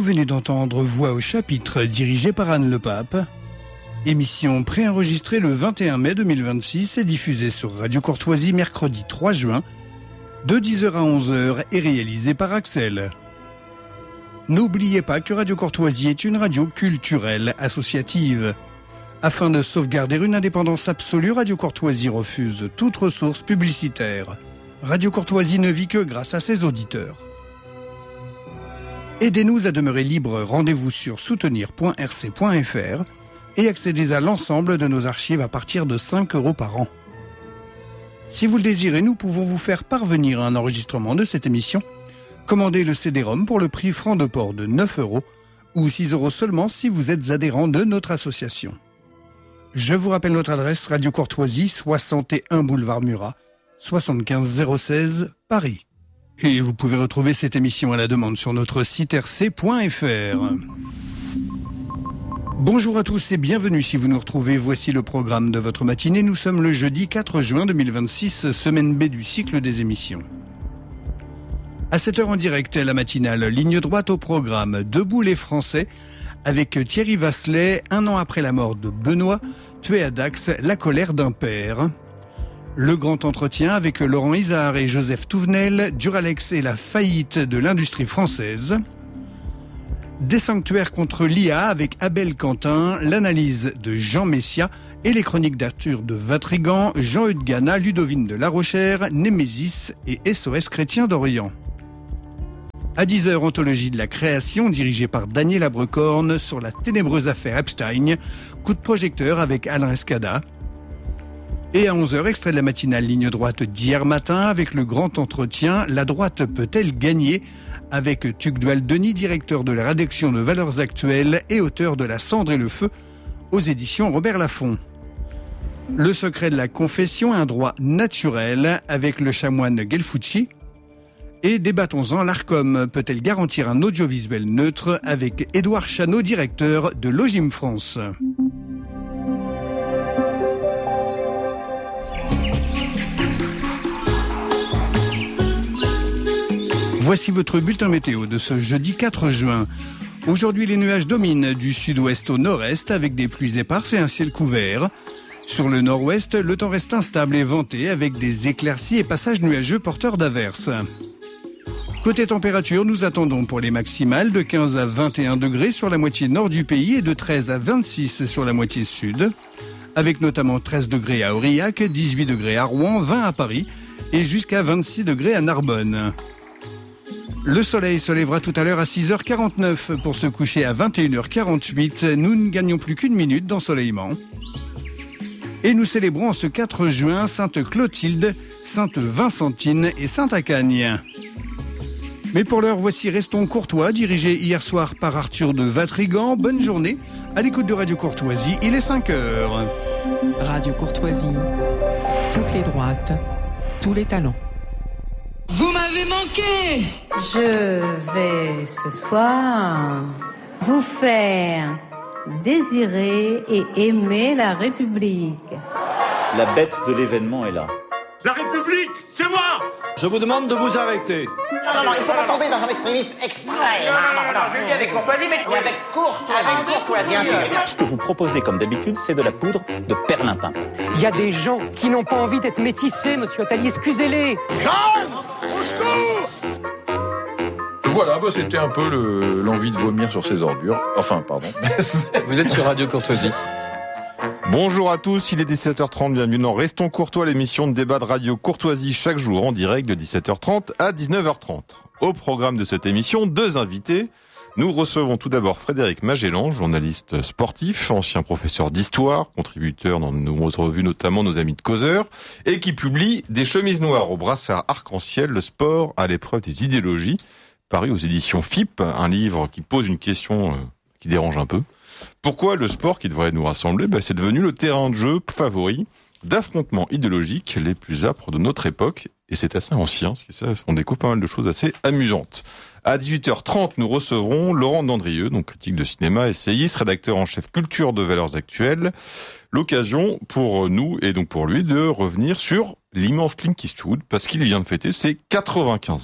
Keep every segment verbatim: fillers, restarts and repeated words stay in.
venez d'entendre Voix au chapitre, dirigée par Anne Le Pape. Émission préenregistrée le vingt et un mai deux mille vingt-six et diffusée sur Radio Courtoisie mercredi trois juin, de dix heures à onze heures et réalisée par Axel. N'oubliez pas que Radio Courtoisie est une radio culturelle associative. Afin de sauvegarder une indépendance absolue, Radio Courtoisie refuse toute ressource publicitaire. Radio Courtoisie ne vit que grâce à ses auditeurs. Aidez-nous à demeurer libres, rendez-vous sur soutenir point r c point f r et accédez à l'ensemble de nos archives à partir de cinq euros par an. Si vous le désirez, nous pouvons vous faire parvenir un enregistrement de cette émission. Commandez le C D-ROM pour le prix franc de port de neuf euros ou six euros seulement si vous êtes adhérent de notre association. Je vous rappelle notre adresse: Radio Courtoisie, soixante et un boulevard Murat, soixante-quinze zéro seize, Paris. Et vous pouvez retrouver cette émission à la demande sur notre site r c point f r. Bonjour à tous et bienvenue si vous nous retrouvez. Voici le programme de votre matinée. Nous sommes le jeudi quatre juin deux mille vingt-six, semaine B du cycle des émissions. À sept heures en direct, la matinale Ligne droite au programme Debout les Français, avec Thierry Vasselet, un an après la mort de Benoît, tué à Dax, la colère d'un père. Le grand entretien avec Laurent Isard et Joseph Touvenel, Duralex et la faillite de l'industrie française. Des sanctuaires contre l'I A avec Abel Quentin, l'analyse de Jean Messia et les chroniques d'Arthur de Vatrigan, Jean-Eudes Gana, Ludovine de La Rochère, Némésis et S O S Chrétien d'Orient. À dix heures, anthologie de la création dirigée par Daniel Abrecorn sur la ténébreuse affaire Epstein, coup de projecteur avec Alain Escada. Et à onze heures, extrait de la matinale Ligne droite d'hier matin avec le grand entretien « La droite peut-elle gagner ?» avec Tugdual Denis, directeur de la rédaction de Valeurs Actuelles et auteur de La Cendre et le Feu aux éditions Robert Laffont. Le secret de la confession, un droit naturel avec le chanoine Gelfucci. Et débattons-en, l'Arcom peut-elle garantir un audiovisuel neutre avec Édouard Chanot, directeur de Logim France. Voici votre bulletin météo de ce jeudi quatre juin. Aujourd'hui, les nuages dominent du sud-ouest au nord-est avec des pluies éparses et un ciel couvert. Sur le nord-ouest, le temps reste instable et venté avec des éclaircies et passages nuageux porteurs d'averses. Côté température, nous attendons pour les maximales de quinze à vingt et un degrés sur la moitié nord du pays et de treize à vingt-six sur la moitié sud, avec notamment treize degrés à Aurillac, dix-huit degrés à Rouen, vingt à Paris et jusqu'à vingt-six degrés à Narbonne. Le soleil se lèvera tout à l'heure à six heures quarante-neuf pour se coucher à vingt et une heures quarante-huit. Nous ne gagnons plus qu'une minute d'ensoleillement. Et nous célébrons en ce quatre juin Sainte Clotilde, Sainte Vincentine et Sainte Acagne. Mais pour l'heure, voici Restons courtois, dirigé hier soir par Arthur de Vatrigan. Bonne journée à l'écoute de Radio Courtoisie, il est cinq heures. Radio Courtoisie, toutes les droites, tous les talents. Vous m'avez manqué. Je vais ce soir vous faire désirer et aimer la République. La bête de l'événement est là. La République, c'est moi. Je vous demande de vous arrêter. Non, non, non, il ne faut pas tomber dans un extrémisme extrême. Non, non, non, non, je viens avec courtoisie, mais... Et avec courtoisie. Avec courtoisie. Ce que vous proposez comme d'habitude, c'est de la poudre de perlimpinpin. Il y a des gens qui n'ont pas envie d'être métissés, monsieur Attali, excusez-les. Jeanne, au secours. Voilà, bah c'était un peu le, l'envie de vomir sur ses ordures. Enfin, pardon. Vous êtes sur Radio Courtoisie. Bonjour à tous, il est dix-sept heures trente, bienvenue dans Restons courtois, l'émission de débat de Radio Courtoisie chaque jour en direct de dix-sept heures trente à dix-neuf heures trente. Au programme de cette émission, deux invités. Nous recevons tout d'abord Frédéric Magellan, journaliste sportif, ancien professeur d'histoire, contributeur dans de nombreuses revues, notamment Nos Amis de Causeur, et qui publie Des chemises noires au brassard arc-en-ciel, le sport à l'épreuve des idéologies, paru aux éditions F I P, un livre qui pose une question euh, qui dérange un peu. Pourquoi le sport qui devrait nous rassembler, ben c'est devenu le terrain de jeu favori d'affrontements idéologiques les plus âpres de notre époque. Et c'est assez ancien, ce qui est ça, on découvre pas mal de choses assez amusantes. À dix-huit heures trente, nous recevrons Laurent Dandrieux, donc critique de cinéma, essayiste, rédacteur en chef culture de Valeurs Actuelles. L'occasion pour nous, et donc pour lui, de revenir sur l'immense Clint Eastwood, parce qu'il vient de fêter ses quatre-vingt-quinze ans.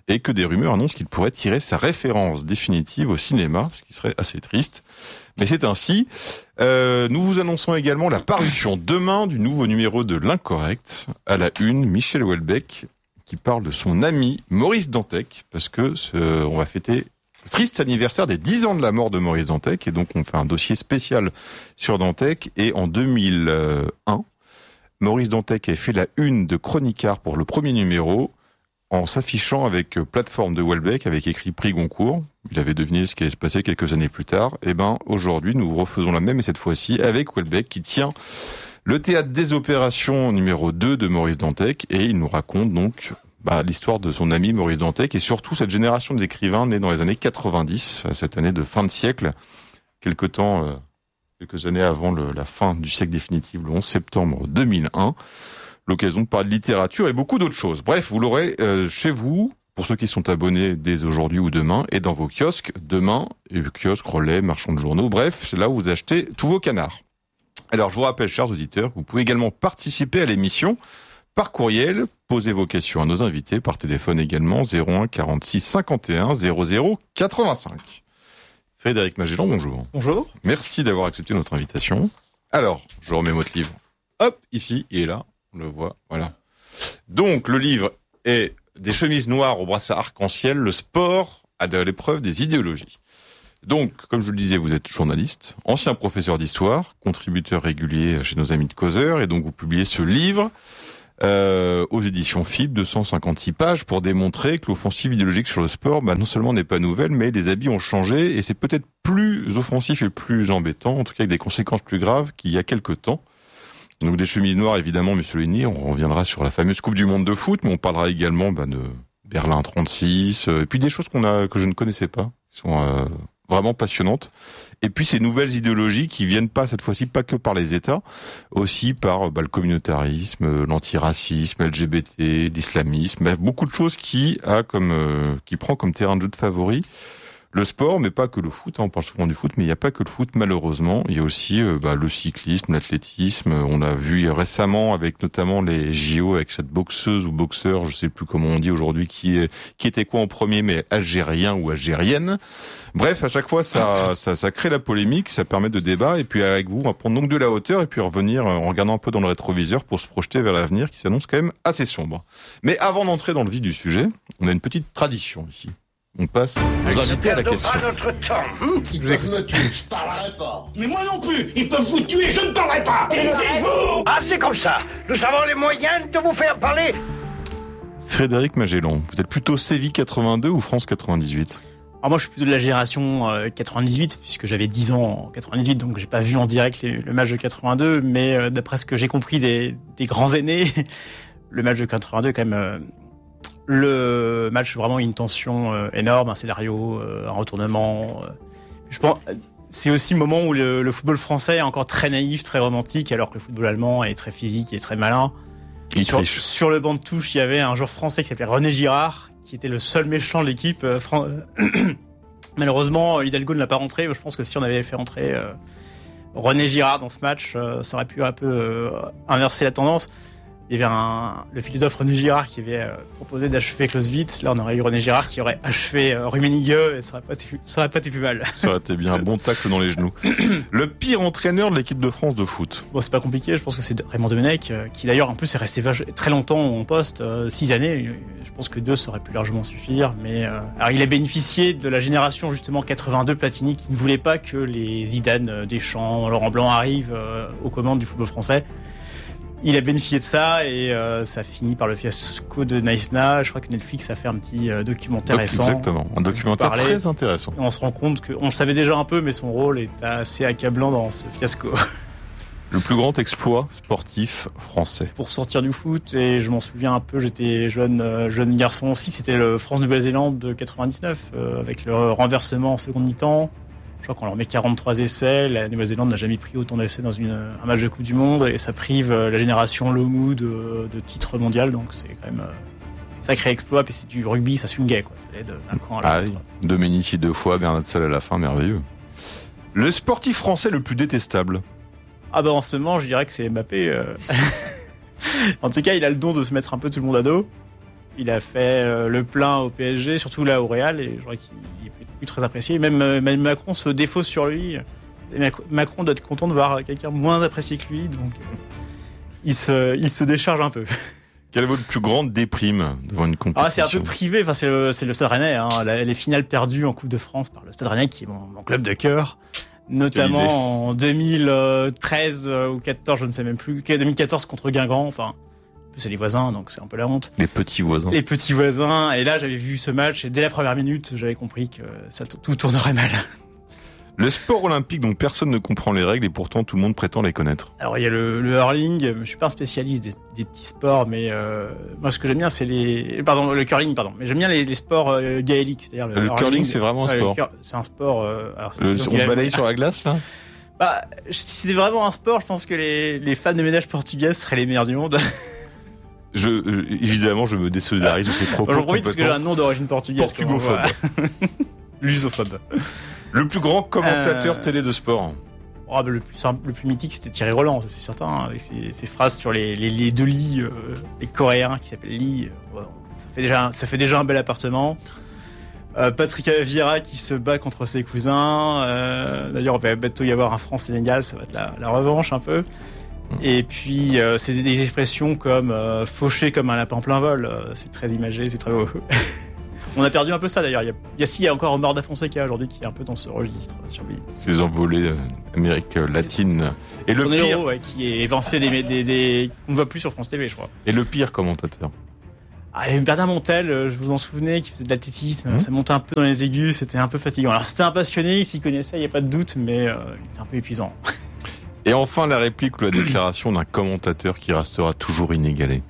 et que des rumeurs annoncent qu'il pourrait tirer sa référence définitive au cinéma, ce qui serait assez triste. Mais c'est ainsi. Euh, nous vous annonçons également la parution demain du nouveau numéro de l'Incorrect. À la une, Michel Houellebecq qui parle de son ami Maurice Dantec, parce que ce, on va fêter le triste anniversaire des dix ans de la mort de Maurice Dantec, et donc on fait un dossier spécial sur Dantec. Et en deux mille un, Maurice Dantec a fait la une de Chroniquart pour le premier numéro, en s'affichant avec plateforme de Houellebecq, avec écrit prix Goncourt. Il avait deviné ce qui allait se passer quelques années plus tard. Et ben, aujourd'hui, nous refaisons la même, et cette fois-ci avec Houellebecq, qui tient le théâtre des opérations numéro deux de Maurice Dantec, et il nous raconte donc bah, l'histoire de son ami Maurice Dantec, et surtout cette génération d'écrivains nés dans les années quatre-vingt-dix, cette année de fin de siècle, quelque temps, euh, quelques années avant le, la fin du siècle définitif, le onze septembre deux mille un. L'occasion de parler de littérature et beaucoup d'autres choses. Bref, vous l'aurez euh, chez vous, pour ceux qui sont abonnés dès aujourd'hui ou demain, et dans vos kiosques, demain, et kiosques, relais, marchands de journaux, bref, c'est là où vous achetez tous vos canards. Alors, je vous rappelle, chers auditeurs, que vous pouvez également participer à l'émission par courriel, poser vos questions à nos invités, par téléphone également, zéro un quarante-six cinquante et un zéro zéro quatre-vingt-cinq. Frédéric Magellan, bonjour. Bonjour. Merci d'avoir accepté notre invitation. Alors, je remets votre livre. Hop, ici, il est là. On le voit, voilà. Donc, le livre est Des chemises noires au brassard arc-en-ciel, le sport à l'épreuve des idéologies. Donc, comme je le disais, vous êtes journaliste, ancien professeur d'histoire, contributeur régulier chez nos amis de Causeur, et donc vous publiez ce livre euh, aux éditions F I B, deux cent cinquante-six pages, pour démontrer que l'offensive idéologique sur le sport, bah, non seulement n'est pas nouvelle, mais les habits ont changé, et c'est peut-être plus offensif et plus embêtant, en tout cas avec des conséquences plus graves qu'il y a quelque temps. Donc des chemises noires, évidemment, Monsieur Lénier, on reviendra sur la fameuse Coupe du Monde de foot, mais on parlera également bah, de Berlin trente-six, euh, et puis des choses qu'on a que je ne connaissais pas, qui sont euh, vraiment passionnantes. Et puis ces nouvelles idéologies qui viennent pas, cette fois-ci, pas que par les États, aussi par bah, le communautarisme, l'antiracisme, L G B T, l'islamisme, bref, beaucoup de choses qui a comme euh, qui prend comme terrain de jeu de favori le sport, mais pas que le foot, hein, on parle souvent du foot, mais il n'y a pas que le foot, malheureusement. Il y a aussi euh, bah, le cyclisme, l'athlétisme. On a vu récemment, avec notamment les J O, avec cette boxeuse ou boxeur, je sais plus comment on dit aujourd'hui, qui, est, qui était quoi en premier, mais algérien ou algérienne. Bref, à chaque fois, ça, ça, ça crée la polémique, ça permet de débat, et puis avec vous, on va prendre donc de la hauteur, et puis revenir en regardant un peu dans le rétroviseur pour se projeter vers l'avenir, qui s'annonce quand même assez sombre. Mais avant d'entrer dans le vif du sujet, on a une petite tradition ici. On passe aux invités à la question. Notre temps. Hum, Ils peuvent me tuer, je parlerai pas. Mais moi non plus, ils peuvent vous tuer, je ne parlerai pas. Taisez-vous. Ah, c'est comme ça. Nous avons les moyens de vous faire parler. Frédéric Magellan, vous êtes plutôt Séville quatre-vingt-deux ou France quatre-vingt-dix-huit ? Alors moi, je suis plutôt de la génération euh, quatre-vingt-dix-huit, puisque j'avais dix ans en quatre-vingt-dix-huit, donc j'ai pas vu en direct les, le match de quatre-vingt-deux, mais euh, d'après ce que j'ai compris des, des grands aînés, le match de quatre-vingt-deux est quand même... Euh, le match, vraiment une tension euh, énorme, un scénario, euh, un retournement. Euh. Je pense, c'est aussi le moment où le, le football français est encore très naïf, très romantique, alors que le football allemand est très physique et très malin. Il sur, triche. Sur le banc de touche, il y avait un joueur français qui s'appelait René Girard, qui était le seul méchant de l'équipe. Euh, Fran... Malheureusement, Hidalgo ne l'a pas rentré. Je pense que si on avait fait rentrer euh, René Girard dans ce match, euh, ça aurait pu un peu euh, inverser la tendance. Il y avait un, le philosophe René Girard qui avait euh, proposé d'achever Clausewitz. Là, on aurait eu René Girard qui aurait achevé euh, Rummenigge, et ça aurait pas été, ça aurait pas été plus mal. Ça aurait été bien, un bon tacle dans les genoux. Le pire entraîneur de l'équipe de France de foot. Bon, c'est pas compliqué. Je pense que c'est Raymond Domenech, euh, qui d'ailleurs, en plus, est resté vach- très longtemps en poste, euh, six années. Je pense que deux, ça aurait pu largement suffire. Mais euh, alors, il a bénéficié de la génération justement quatre-vingt-deux Platini, qui ne voulait pas que les Zidane, Deschamps, Laurent Blanc arrivent euh, aux commandes du football français. Il a bénéficié de ça, et euh, ça finit par le fiasco de Naïsna. Je crois que Netflix a fait un petit euh, documentaire Donc, récent. Exactement, un documentaire parlait, très intéressant. Et on se rend compte qu'on le savait déjà un peu, mais son rôle est assez accablant dans ce fiasco. Le plus grand exploit sportif français. Pour sortir du foot, et je m'en souviens un peu, j'étais jeune, euh, jeune garçon aussi, c'était le France-Nouvelle-Zélande de quatre-vingt-dix-neuf, euh, avec le renversement en seconde mi-temps. Je crois qu'on leur met quarante-trois essais. La Nouvelle-Zélande n'a jamais pris autant d'essais dans une, un match de Coupe du Monde, et ça prive la génération Lomu de, de titre mondial. Donc c'est quand même euh, sacré exploit. Puis c'est du rugby, ça swingait, quoi. Ça allait d'un camp à Ah l'autre. oui, Domenici deux fois, Bernat Salle à la fin, merveilleux. Le sportif français le plus détestable. Ah bah en ce moment, je dirais que c'est Mbappé. Euh... en tout cas, il a le don de se mettre un peu tout le monde à dos. Il a fait euh, le plein au P S G, surtout là au Real, et je crois qu'il est plus très apprécié. Même, euh, même Macron se défausse sur lui. Et Macron doit être content de voir quelqu'un moins apprécié que lui, donc euh, il, se, il se décharge un peu. Quelle est votre plus grande déprime devant une compétition ? Ah, c'est un peu privé, enfin, c'est, le, c'est le Stade Rennais. Hein. La, les finales perdues en Coupe de France par le Stade Rennais, qui est mon, mon club de cœur. Notamment en deux mille treize ou quatorze, je ne sais même plus. deux mille quatorze contre Guingamp, enfin, c'est les voisins, donc c'est un peu la honte. Les petits voisins. Les petits voisins. Et là, j'avais vu ce match, et dès la première minute, j'avais compris que ça tout tournerait mal. Le sport olympique dont personne ne comprend les règles et pourtant tout le monde prétend les connaître. Alors il y a le, le hurling, je suis pas un spécialiste des, des petits sports, mais euh, moi ce que j'aime bien c'est les... Pardon, le curling, pardon. Mais j'aime bien les, les sports euh, gaéliques, c'est-à-dire le, le hurling, curling c'est vraiment un ouais, sport. Cur... C'est un sport... Euh... Alors, c'est le, on balaye sur la glace là. Bah, si c'était vraiment un sport, je pense que les, les fans des médailles portugaises seraient les meilleurs du monde. Je, euh, évidemment, je me désolidarise de ces propos. J'en profite parce que j'ai un nom d'origine portugaise. Portugophobe. Lusophobe. Le plus grand commentateur euh... télé de sport. Oh, bah, le plus simple, le plus mythique, c'était Thierry Roland, ça, c'est certain, hein, avec ses, ses phrases sur les, les, les deux lits, euh, les Coréens qui s'appellent lits. Euh, ça fait déjà, ça fait déjà un bel appartement. Euh, Patrick Vieira qui se bat contre ses cousins. Euh, d'ailleurs, il va bientôt y avoir un France-Sénégal, ça va être la, la revanche un peu. Et puis, euh, c'est des expressions comme euh, fauché comme un lapin plein vol. Euh, c'est très imagé, c'est très beau. On a perdu un peu ça d'ailleurs. Il y a, il y a, si, il y a encore Omar Da Fonseca aujourd'hui qui est un peu dans ce registre sur lui. Ces envolées euh, Amérique latine. Et le pire, héros, ouais, qui est évincé des, des, des, des... on ne voit plus sur France T V, je crois. Et le pire commentateur. Ah, il y avait Bernard Montel, je vous en souvenez, qui faisait de l'athlétisme. Mmh. Ça montait un peu dans les aigus, c'était un peu fatigant. Alors c'était un passionné, il s'y connaissait, il n'y a pas de doute, mais euh, il était un peu épuisant. Et enfin la réplique ou la déclaration d'un commentateur qui restera toujours inégalé.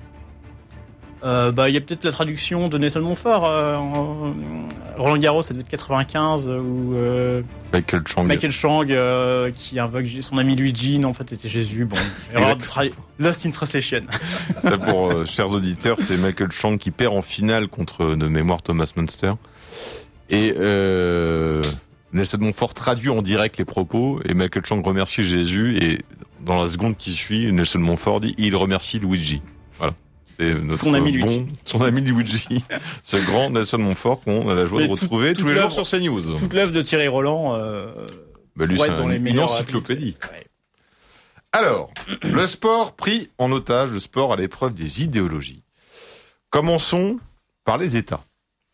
Euh, bah, il y a peut-être la traduction de Nelson Montfort. Euh, en, Roland Garros, ça devait être quatre-vingt-quinze, ou euh, Michael Chang, Michael Chang euh, qui invoque son ami Luigi. Non, en fait, c'était Jésus. Bon, tra- Lost in Translation. Ça, pour euh, chers auditeurs, c'est Michael Chang qui perd en finale contre de mémoire Thomas Munster. Et euh, Nelson Montfort traduit en direct les propos. Et Michael Chang remercie Jésus. Et dans la seconde qui suit, Nelson Montfort dit il remercie Luigi. Voilà. C'est notre son ami Luigi. Bon, son ami Luigi, ce grand Nelson Montfort qu'on a la joie Mais de retrouver tout, tous les jours sur CNews. Toute l'œuvre de Thierry Roland, euh, bah lui, c'est un, une encyclopédie. Ouais. Alors, le sport pris en otage, le sport à l'épreuve des idéologies. Commençons par les États,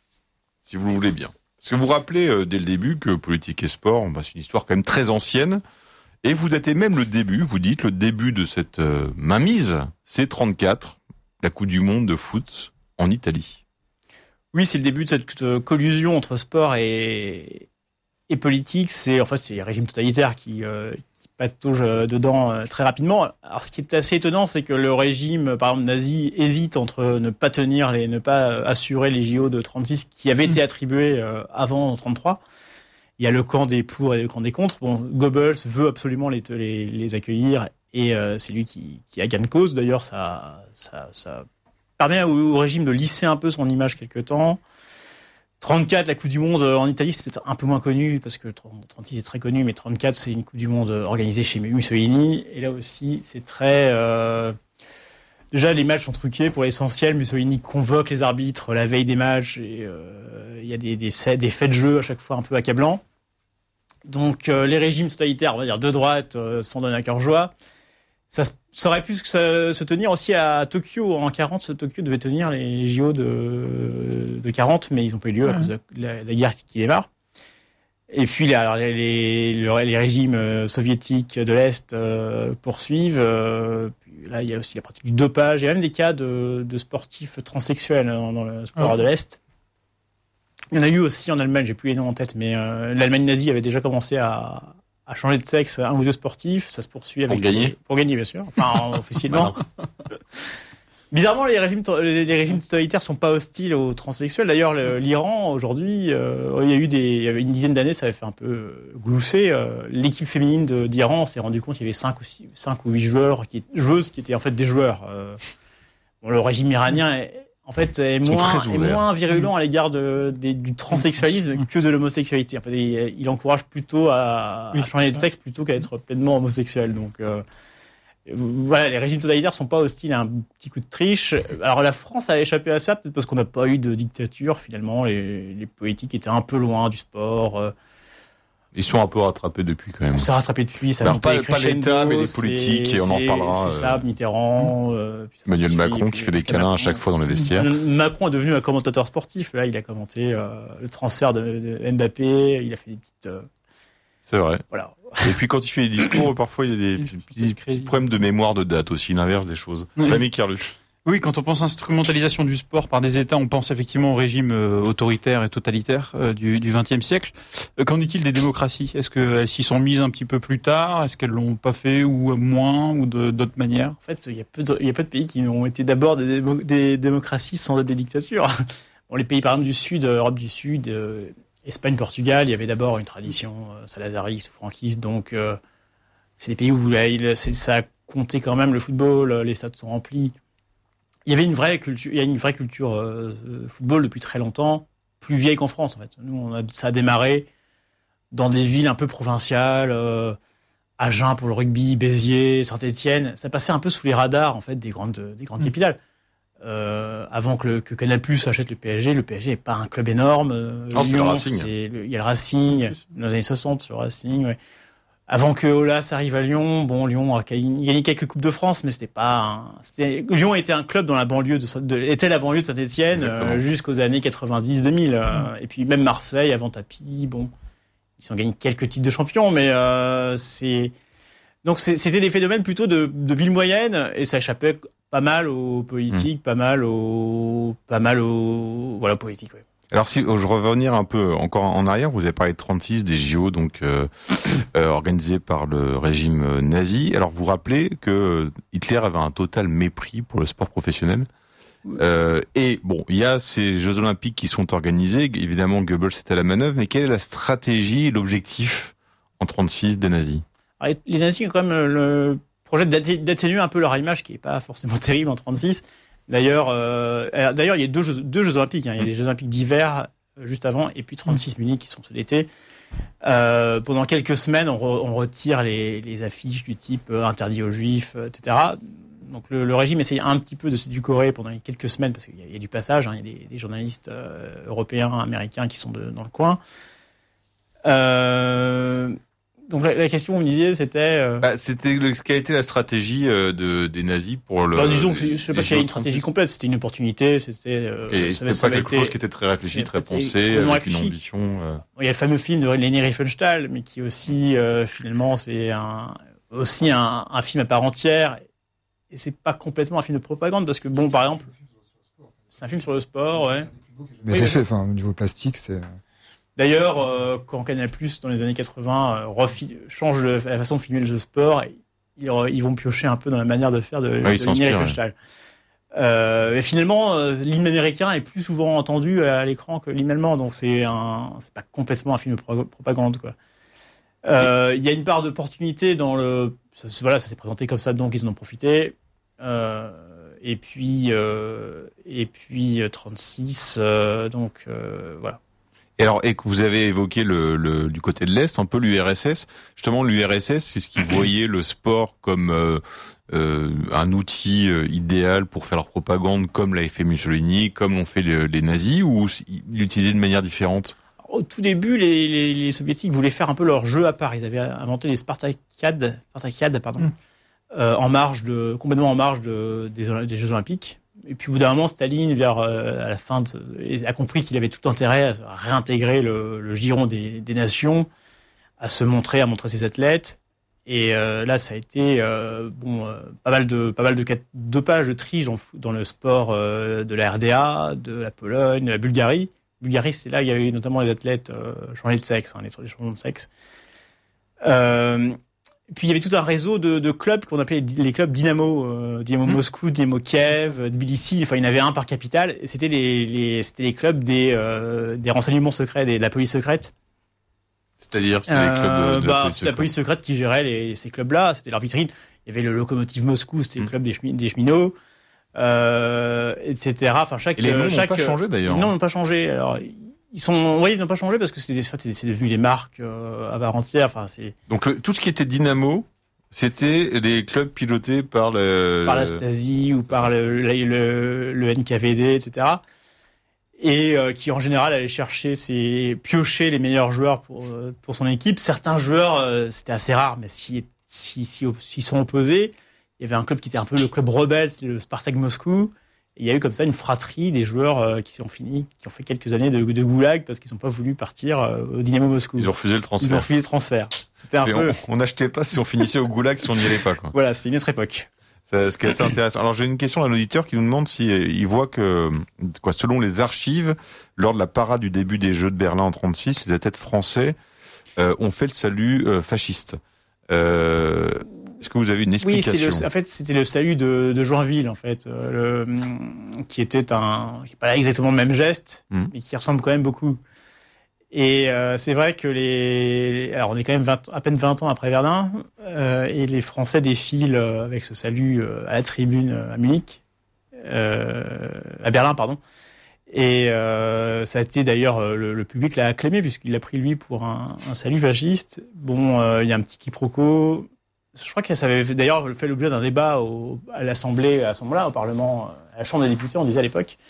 si vous le voulez bien. Parce que vous vous rappelez euh, dès le début que politique et sport, bah, c'est une histoire quand même très ancienne. Et vous datez même le début, vous dites le début de cette euh, mainmise, c'est trente-quatre. La Coupe du Monde de foot en Italie. Oui, c'est le début de cette euh, collusion entre sport et, et politique. C'est en fait c'est les régimes totalitaires qui, euh, qui pataugent dedans euh, très rapidement. Alors, ce qui est assez étonnant, c'est que le régime, par exemple nazi, hésite entre ne pas tenir les, ne pas assurer les J O de trente-six qui avaient mmh. été attribués euh, avant trente-trois. Il y a le camp des pour et le camp des contre. Bon, Goebbels veut absolument les, les, les accueillir. Et euh, c'est lui qui, qui a gain de cause. D'ailleurs, ça, ça, ça permet au, au régime de lisser un peu son image quelque temps. trente-quatre, la Coupe du Monde en Italie, c'est peut-être un peu moins connu, parce que trente-six est très connu, mais trente-quatre, c'est une Coupe du Monde organisée chez Mussolini. Et là aussi, c'est très... Euh... Déjà, les matchs sont truqués pour l'essentiel. Mussolini convoque les arbitres la veille des matchs. Et euh, il y a des, des, des faits de jeu à chaque fois un peu accablants. Donc, euh, les régimes totalitaires, on va dire de droite, euh, s'en donnent à cœur joie. Ça, ça aurait pu se, se tenir aussi à Tokyo. En quarante, Tokyo devait tenir les J O de, de quarante, mais ils n'ont pas eu lieu à cause de la, la guerre qui démarre. Et puis, alors, les, les, les régimes soviétiques de l'Est euh, poursuivent. Euh, puis là, il y a aussi la pratique du dopage. Il y a même des cas de, de sportifs transsexuels dans, dans le sport oh. de l'Est. Il y en a eu aussi en Allemagne, j'ai plus les noms en tête, mais euh, l'Allemagne nazie avait déjà commencé à... à changer de sexe un ou deux sportifs, ça se poursuit avec... Pour gagner les... Pour gagner, bien sûr. Enfin, officiellement. Bizarrement, les régimes, les régimes totalitaires sont pas hostiles aux transsexuels. D'ailleurs, le, l'Iran, aujourd'hui, euh, il y a eu des... Il y avait une dizaine d'années, ça avait fait un peu glousser. Euh, l'équipe féminine de, d'Iran s'est rendu compte qu'il y avait cinq ou, six, cinq ou huit joueurs, qui, joueuses qui étaient en fait des joueurs. Euh, bon, le régime iranien est... En fait, est moins, est moins virulent à l'égard de, de, du transsexualisme que de l'homosexualité. En fait, il, il encourage plutôt à, oui, à changer de sexe plutôt qu'à être pleinement homosexuel. Donc, euh, Voilà, les régimes totalitaires sont pas hostiles à un petit coup de triche. Alors la France a échappé à ça, peut-être parce qu'on n'a pas eu de dictature finalement. Les, les politiques étaient un peu loin du sport. Ils sont un peu rattrapés depuis quand même. On s'est rattrapé depuis. Ça Alors, pas, pas l'État, mais les politiques, et on en parlera. C'est ça, Mitterrand. Euh, Emmanuel Macron qui fait des câlins à chaque fois dans les vestiaires. Macron est devenu un commentateur sportif. Là, il a commenté euh, le transfert de, de Mbappé. Il a fait des petites. Euh, C'est vrai. Voilà. Et puis quand il fait des discours, parfois il y a des petits, petits problèmes de mémoire de date aussi, l'inverse des choses. Oui. Rémi Kerluch. Oui, quand on pense instrumentalisation du sport par des États, on pense effectivement au régime euh, autoritaire et totalitaire euh, du XXe siècle. Euh, qu'en est-il des démocraties ? Est-ce qu'elles s'y sont mises un petit peu plus tard ? Est-ce qu'elles l'ont pas fait ou moins ou de, d'autres manières ? En fait, il y a peu de, il y a peu de pays qui ont été d'abord des, démo, des démocraties sans être des dictatures. Bon, les pays par exemple du Sud, Europe du Sud, euh, Espagne, Portugal, il y avait d'abord une tradition euh, salazariste ou franquiste, donc euh, c'est des pays où là, il, c'est, ça a compté quand même le football, les stades sont remplis. Il y avait une vraie culture, il y a une vraie culture euh, football depuis très longtemps, plus vieille qu'en France en fait. Nous, on a, ça a démarré dans des villes un peu provinciales, euh, Agen pour le rugby, Béziers, Saint-Étienne. Ça passait un peu sous les radars en fait des grandes, des grandes mmh. capitales. Euh, avant que, le, que Canal+ achète le P S G, le P S G n'est pas un club énorme. Euh, non, Lyon, c'est le Racing. C'est le, il y a le Racing, dans les années soixante, le Racing, ouais. Avant que Aulas arrive à Lyon, bon, Lyon a gagné quelques Coupes de France, mais c'était pas un, c'était, Lyon était un club dans la banlieue de, de était la banlieue de Saint-Étienne, euh, jusqu'aux années quatre-vingt-dix deux mille, euh, et puis même Marseille, avant Tapie, bon, ils ont gagné quelques titres de champion, mais, euh, c'est, donc c'est, c'était des phénomènes plutôt de, de ville moyenne, et ça échappait pas mal aux politiques, mmh. pas mal aux, pas mal aux, voilà, aux politiques, ouais. Alors si je revenir un peu encore en arrière, vous avez parlé de trente-six, des J O donc euh, euh, organisés par le régime nazi. Alors vous rappelez que Hitler avait un total mépris pour le sport professionnel. Euh, et bon, il y a ces Jeux Olympiques qui sont organisés. Évidemment, Goebbels était à la manœuvre, mais quelle est la stratégie et l'objectif en trente-six des nazis ? Alors, les nazis ont quand même le projet d'atténuer un peu leur image, qui est pas forcément terrible en trente-six. D'ailleurs, euh, d'ailleurs, il y a deux Jeux, deux Jeux Olympiques. Hein. Il y a les Jeux Olympiques d'hiver euh, juste avant, et puis trente-six Munich qui sont ceux d'été. Euh, pendant quelques semaines, on, re, on retire les, les affiches du type euh, interdit aux Juifs, euh, et cetera. Donc le, le régime essaye un petit peu de s'édulcorer pendant quelques semaines parce qu'il y a, il y a du passage. Hein. Il y a des, des journalistes euh, européens, américains qui sont de, dans le coin. Euh, Donc la, la question, vous me disiez, c'était... Euh... Bah, c'était le, ce qu'a été la stratégie euh, de, des nazis pour le... Bah, disons que je ne sais pas s'il y a une stratégie complète, c'était une opportunité, c'était... Euh, et c'était pas quelque été, chose qui était très réfléchi, très pensé, avec réfléchi. Une ambition... Euh... Il y a le fameux film de Leni Riefenstahl, mais qui aussi, euh, finalement, c'est un, aussi un, un film à part entière, et c'est pas complètement un film de propagande, parce que, bon, par exemple, c'est un film sur le sport, ouais. Mais oui, fait, enfin, au niveau plastique, c'est... D'ailleurs, euh, quand Canal+, dans les années quatre-vingts, euh, refi- change le, la façon de filmer le jeu sport, ils, ils vont piocher un peu dans la manière de faire de, oui, de Leni Riefenstahl. Ouais. Euh, et finalement, euh, l'hymne américain est plus souvent entendu à l'écran que l'hymne allemand, donc c'est un, c'est pas complètement un film de pro- propagande, quoi. Euh, il y a une part d'opportunité dans le, ça, voilà, ça s'est présenté comme ça, donc ils en ont profité. Euh, et puis, euh, et puis trente-six, euh, donc euh, voilà. Et alors, et que vous avez évoqué le, le du côté de l'Est, un peu l'U R S S. Justement, l'U R S S, c'est ce qui voyait le sport comme euh, euh, un outil euh, idéal pour faire leur propagande, comme l'a fait Mussolini, comme l'ont fait les, les nazis, ou ils l'utilisaient de manière différente? Au tout début, les, les, les soviétiques voulaient faire un peu leur jeu à part. Ils avaient inventé les Spartakiades, Spartakiades, pardon, mmh. euh, en marge de, complètement en marge de, des, des Jeux Olympiques. Et puis au bout d'un moment, Staline, vers euh, à la fin, de, a compris qu'il avait tout intérêt à réintégrer le, le giron des, des nations, à se montrer, à montrer ses athlètes. Et euh, là, ça a été euh, bon, euh, pas mal de pas mal de dopage, de triche dans, dans le sport euh, de la R D A, de la Pologne, de la Bulgarie. Bulgarie, c'est là où il y avait notamment les athlètes euh, changés de sexe, hein, les, les changements de sexe. Euh, Puis il y avait tout un réseau de, de clubs qu'on appelait les clubs Dynamo, euh, Dynamo mmh. Moscou, Dynamo Kiev, Tbilissi. Enfin, il y en avait un par capitale. Et c'était les, les c'était les clubs des euh, des renseignements secrets, des, de la police secrète. C'est-à-dire c'était euh, les clubs de, de bah, la police c'est la police secrète qui gérait les, ces clubs-là. C'était leur vitrine. Il y avait le Lokomotiv Moscou, c'était mmh. le club des, chemi- des cheminots, euh, et cetera. Enfin, chaque et les noms chaque, n'ont pas changé d'ailleurs. Les noms n'ont pas changé. Alors. Ils sont, oui, ils n'ont pas changé parce que c'est, c'est, c'est devenu les marques euh, à part entière. Enfin, c'est. Donc le, tout ce qui était Dynamo, C'était des clubs pilotés par le... Par la Stasi ou par le, le, le, le N K V D, et cetera. Et euh, qui, en général, allait chercher, ses, piocher les meilleurs joueurs pour, pour son équipe. Certains joueurs, euh, c'était assez rare, mais s'ils si, si, si, sont opposés, il y avait un club qui était un peu le club rebelle, c'était le Spartak Moscou. Et il y a eu comme ça une fratrie des joueurs euh, qui ont fini, qui ont fait quelques années de, de goulag parce qu'ils n'ont pas voulu partir euh, au Dynamo Moscou. Ils ont refusé le transfert. Ils ont refusé le transfert. C'était un c'est peu... On n'achetait pas si on finissait au goulag si on n'y allait pas, quoi. Voilà, c'était une autre époque. C'est ce qui est assez intéressant. Alors j'ai une question d'un auditeur qui nous demande si il voit que, quoi, selon les archives, lors de la parade du début des Jeux de Berlin en trente-six, les athlètes français euh, ont fait le salut euh, fasciste. Euh, est-ce que vous avez une explication ? Oui, c'est le, en fait, c'était le salut de, de Joinville, en fait, euh, le, qui était un, qui n'est pas exactement le même geste, mmh. mais qui ressemble quand même beaucoup. Et euh, c'est vrai que les, alors on est quand même vingt, à peine vingt ans après Verdun, euh, et les Français défilent euh, avec ce salut euh, à la tribune euh, à Munich, euh, à Berlin, pardon. Et euh, ça a été d'ailleurs le, le public l'a acclamé puisqu'il l'a pris lui pour un, un salut fasciste. Bon, euh, il y a un petit quiproquo. Je crois que ça avait d'ailleurs fait l'objet d'un débat au, à l'Assemblée, à ce moment-là, au Parlement, à la Chambre des députés, on disait à l'époque.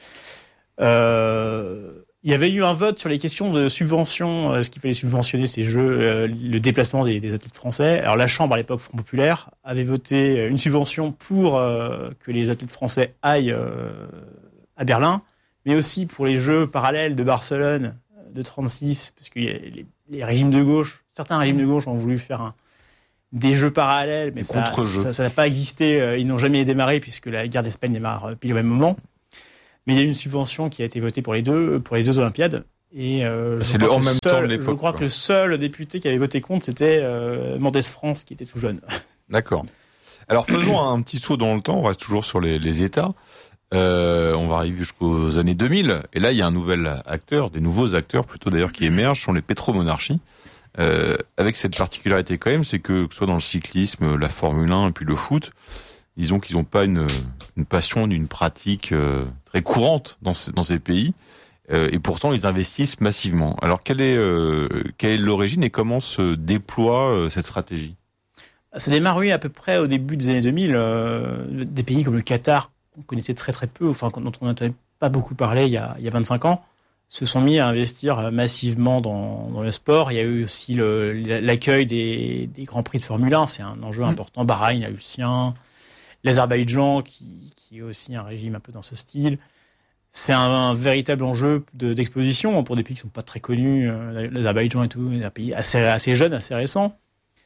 Euh, il y avait eu un vote sur les questions de subvention, est-ce qu'il fallait subventionner ces jeux, euh, le déplacement des, des athlètes français. Alors la Chambre, à l'époque, Front Populaire, avait voté une subvention pour euh, que les athlètes français aillent euh, à Berlin, mais aussi pour les Jeux parallèles de Barcelone de trente-six, parce que les, les régimes de gauche, certains régimes de gauche ont voulu faire un, des Jeux parallèles, mais ça, ça, ça n'a pas existé, ils n'ont jamais démarré puisque la guerre d'Espagne démarre pile au même moment. Mais il y a eu une subvention qui a été votée pour les deux, pour les deux Olympiades. Et euh, c'est le en même seul, temps de l'époque. Je crois quoi. que le seul député qui avait voté contre, c'était euh, Mendès France, qui était tout jeune. D'accord. Alors faisons un petit saut dans le temps. On reste toujours sur les, les États. Euh, on va arriver jusqu'aux années deux mille. Et là, il y a un nouvel acteur, des nouveaux acteurs plutôt d'ailleurs qui émergent, sont les pétromonarchies. Euh, avec cette particularité quand même, c'est que, que ce soit dans le cyclisme, la Formule un et puis le foot, disons qu'ils n'ont pas une, une passion, une pratique euh, très courante dans ces, dans ces pays, euh, et pourtant ils investissent massivement. Alors quelle est, euh, quelle est l'origine et comment se déploie euh, cette stratégie ? Ça démarre, oui, à peu près au début des années deux mille. Euh, des pays comme le Qatar, qu'on connaissait très très peu, enfin dont on n'entendait pas beaucoup parler il y a, il y a vingt-cinq ans, se sont mis à investir massivement dans, dans le sport. Il y a eu aussi le, l'accueil des, des grands prix de Formule un, c'est un enjeu mmh. important. Bahreïn a eu le sien. L'Azerbaïdjan, qui, qui est aussi un régime un peu dans ce style. C'est un, un véritable enjeu de, d'exposition pour des pays qui ne sont pas très connus. L'Azerbaïdjan et tout, un pays assez, assez jeune, assez récent.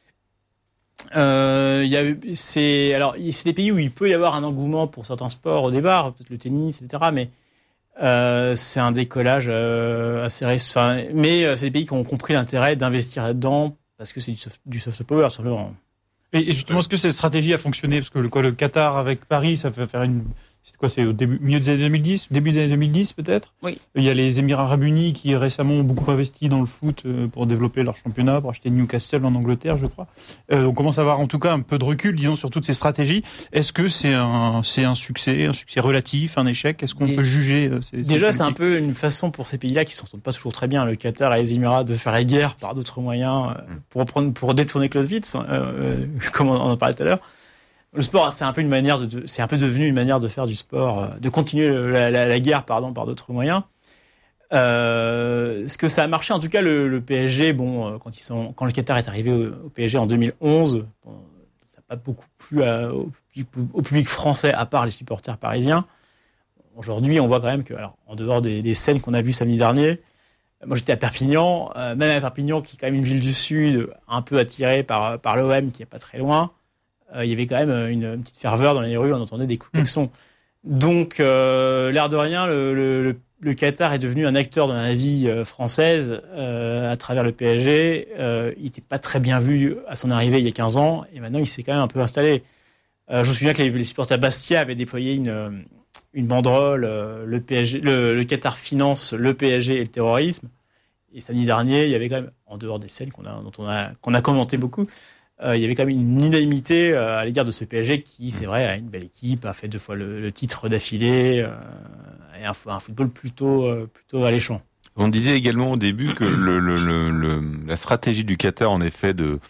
Euh, y a, c'est, alors, c'est des pays où il peut y avoir un engouement pour certains sports au départ, peut-être le tennis, et cetera. Mais euh, c'est un décollage euh, assez récent. Enfin, mais euh, c'est des pays qui ont compris l'intérêt d'investir là-dedans parce que c'est du soft, du soft power, simplement. Et justement, est-ce que cette stratégie a fonctionné ? Parce que le, quoi, le Qatar avec Paris, ça fait faire une... C'est quoi, c'est au début, milieu des années deux mille dix, début des années deux mille dix peut-être. Oui. Il y a les Émirats Arabes Unis qui récemment ont beaucoup investi dans le foot pour développer leur championnat, pour acheter Newcastle en Angleterre, je crois. Euh, on commence à avoir en tout cas un peu de recul, disons, sur toutes ces stratégies. Est-ce que c'est un, c'est un succès, un succès relatif, un échec ? Est-ce qu'on Dé... peut juger ces, ces Déjà, c'est un peu une façon pour ces pays-là qui s'en sortent pas toujours très bien, le Qatar et les Émirats, de faire la guerre par d'autres moyens euh, pour prendre, pour détourner Clausewitz, euh, comme on en parlait tout à l'heure. Le sport, c'est un peu une manière de, c'est un peu devenu une manière de faire du sport, de continuer la, la, la guerre, pardon, par d'autres moyens. Euh, ce que ça a marché, en tout cas, le, le P S G, bon, quand ils sont, quand le Qatar est arrivé au, au P S G en deux mille onze, bon, ça n'a pas beaucoup plu à, au, au public français, à part les supporters parisiens. Aujourd'hui, on voit quand même que, alors, en dehors des, des scènes qu'on a vues samedi dernier, moi j'étais à Perpignan, euh, même à Perpignan, qui est quand même une ville du Sud, un peu attirée par, par l'O M, qui est pas très loin. Il y avait quand même une, une petite ferveur dans les rues, on entendait des coups de klaxon. Mmh. Donc, euh, l'air de rien, le, le, le Qatar est devenu un acteur dans la vie euh, française euh, à travers le P S G. Euh, il n'était pas très bien vu à son arrivée il y a quinze ans, et maintenant il s'est quand même un peu installé. Euh, je me souviens que les, les supporters Bastia avaient déployé une, une banderole, euh, le, P S G, le, le Qatar finance le P S G et le terrorisme. Et samedi dernier, il y avait quand même, en dehors des scènes qu'on a, dont on a, qu'on a commenté beaucoup, Euh, il y avait quand même une unanimité euh, à l'égard de ce P S G qui, c'est vrai, a une belle équipe, a fait deux fois le, le titre d'affilée euh, et un, un football plutôt, euh, plutôt alléchant. On disait également au début que le, le, le, le, la stratégie du Qatar, en effet, de,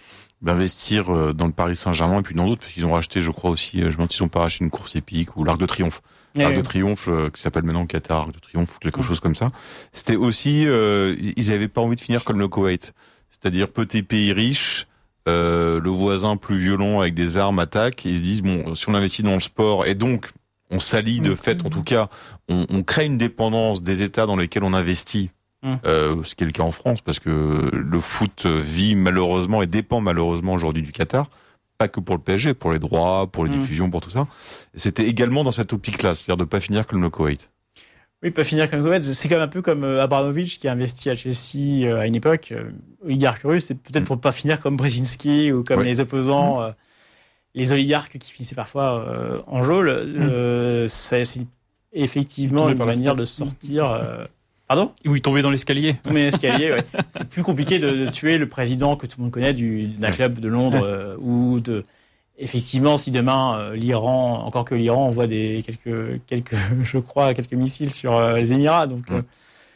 d'investir dans le Paris Saint-Germain et puis dans d'autres, parce qu'ils ont racheté, je crois aussi, je me demande s'ils ont pas racheté une course épique ou l'Arc de Triomphe. Ouais, L'Arc ouais. de Triomphe, euh, qui s'appelle maintenant Qatar Arc de Triomphe ou quelque ouais. chose comme ça. C'était aussi, euh, ils avaient pas envie de finir comme le Koweït. C'est-à-dire petit pays riche, euh, le voisin plus violent avec des armes attaque, et ils se disent, bon, si on investit dans le sport, et donc, on s'allie de fait, en tout cas, on, on crée une dépendance des États dans lesquels on investit, mmh. euh, ce qui est le cas en France, parce que le foot vit malheureusement et dépend malheureusement aujourd'hui du Qatar, pas que pour le P S G, pour les droits, pour les mmh. diffusions, pour tout ça. Et c'était également dans cette optique-là, c'est-à-dire de pas finir comme le Koweït. Oui, pas finir comme le Koweït, c'est comme un peu comme Abramovich qui a investi à Chelsea à une époque, euh, oligarque russe, c'est peut-être mmh. pour pas finir comme Brzezinski ou comme ouais. les opposants... Mmh. Euh, les oligarques qui finissaient parfois euh, en geôle, euh, mmh. c'est, c'est effectivement une manière de sortir... Euh... Pardon ? Où il tombait dans l'escalier. Tomber dans l'escalier, ouais. C'est plus compliqué de, de tuer le président que tout le monde connaît du, d'un club de Londres euh, ou de... Effectivement, si demain, euh, l'Iran, encore que l'Iran envoie des, quelques, quelques, je crois, quelques missiles sur euh, les Émirats, donc... Mmh. Euh,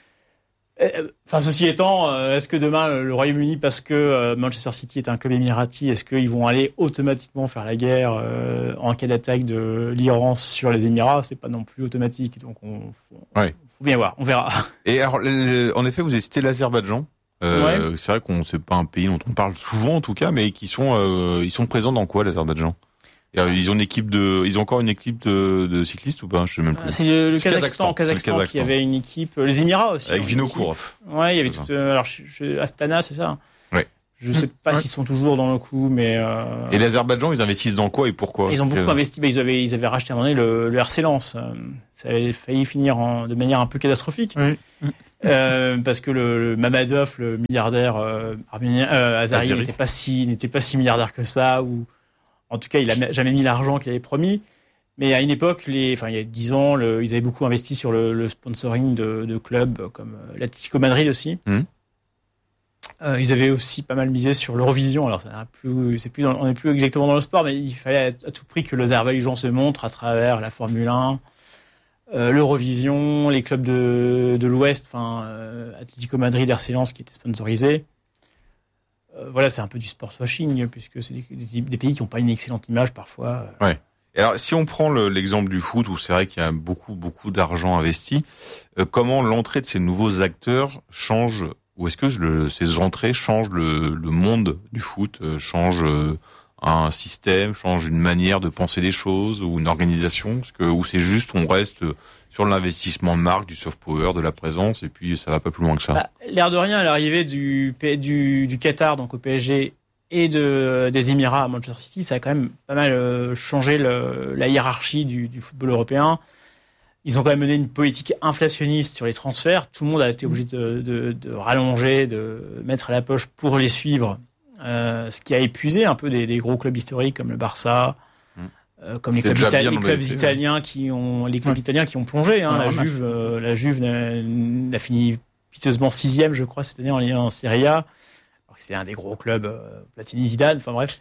Enfin, ceci étant, est-ce que demain, le Royaume-Uni, parce que Manchester City est un club émirati, est-ce qu'ils vont aller automatiquement faire la guerre euh, en cas d'attaque de l'Iran sur les Émirats ? C'est pas non plus automatique, donc on faut, ouais. faut bien voir, on verra. Et alors, en effet, vous avez cité l'Azerbaïdjan. Euh, ouais. C'est vrai qu'on c'est pas un pays dont on parle souvent, en tout cas, mais qui sont euh, ils sont présents dans quoi, l'Azerbaïdjan ? Ils ont une équipe de, ils ont encore une équipe de, de cyclistes ou pas? Je sais même plus. C'est le, le Kazakhstan, Kazakhstan, Kazakhstan, Kazakhstan qui avait une équipe, les Émirats aussi. Avec Vinokourov. Ouais, il y avait tout, euh, alors, je, je, Astana, c'est ça? Ouais. Je sais pas ouais. s'ils sont toujours dans le coup, mais, euh... Et l'Azerbaïdjan, ils investissent dans quoi et pourquoi? Ils ont beaucoup investi, bah, ils avaient, ils avaient racheté à un moment donné le, le R C Lens. Ça avait failli finir en, de manière un peu catastrophique. Oui. Euh, parce que le, le Mammadov, le milliardaire, euh, arménien, euh, azéri, n'était pas si, n'était pas si milliardaire que ça, ou, en tout cas, il a jamais mis l'argent qu'il avait promis. Mais à une époque, les, enfin, il y a dix ans, le, ils avaient beaucoup investi sur le, le sponsoring de, de clubs comme l'Atlético Madrid aussi. Mmh. Euh, ils avaient aussi pas mal misé sur l'Eurovision. Alors, ça n'a plus, c'est plus, dans, on n'est plus exactement dans le sport, mais il fallait à, à tout prix que l'Azerbaïdjan se montre à travers la Formule un, euh, l'Eurovision, les clubs de, de l'Ouest, enfin, euh, Atlético Madrid, R C Lens qui étaient sponsorisés. Voilà, c'est un peu du sport washing, puisque c'est des, des, des pays qui n'ont pas une excellente image parfois. Ouais. Et alors, si on prend le, l'exemple du foot, où c'est vrai qu'il y a beaucoup, beaucoup d'argent investi, euh, comment l'entrée de ces nouveaux acteurs change, ou est-ce que le, ces entrées changent le, le monde du foot, euh, changent euh, un système, changent une manière de penser les choses, ou une organisation, parce que, ou c'est juste, on reste sur l'investissement de marque, du soft power, de la présence, et puis ça va pas plus loin que ça. Bah, l'air de rien, à l'arrivée du, du, du Qatar, donc au P S G, et de, des Émirats à Manchester City, ça a quand même pas mal euh, changé le, la hiérarchie du, du football européen. Ils ont quand même mené une politique inflationniste sur les transferts. Tout le monde a été obligé de, de, de rallonger, de mettre à la poche pour les suivre, euh, ce qui a épuisé un peu des, des gros clubs historiques comme le Barça, Euh, comme les clubs, Ita- les clubs italiens qui ont les clubs ouais. italiens qui ont plongé hein, la, Juve, euh, la Juve n'a, a fini piteusement sixième je crois cette année en, en Serie A, alors que c'est un des gros clubs, euh, Platini, Zidane, enfin bref.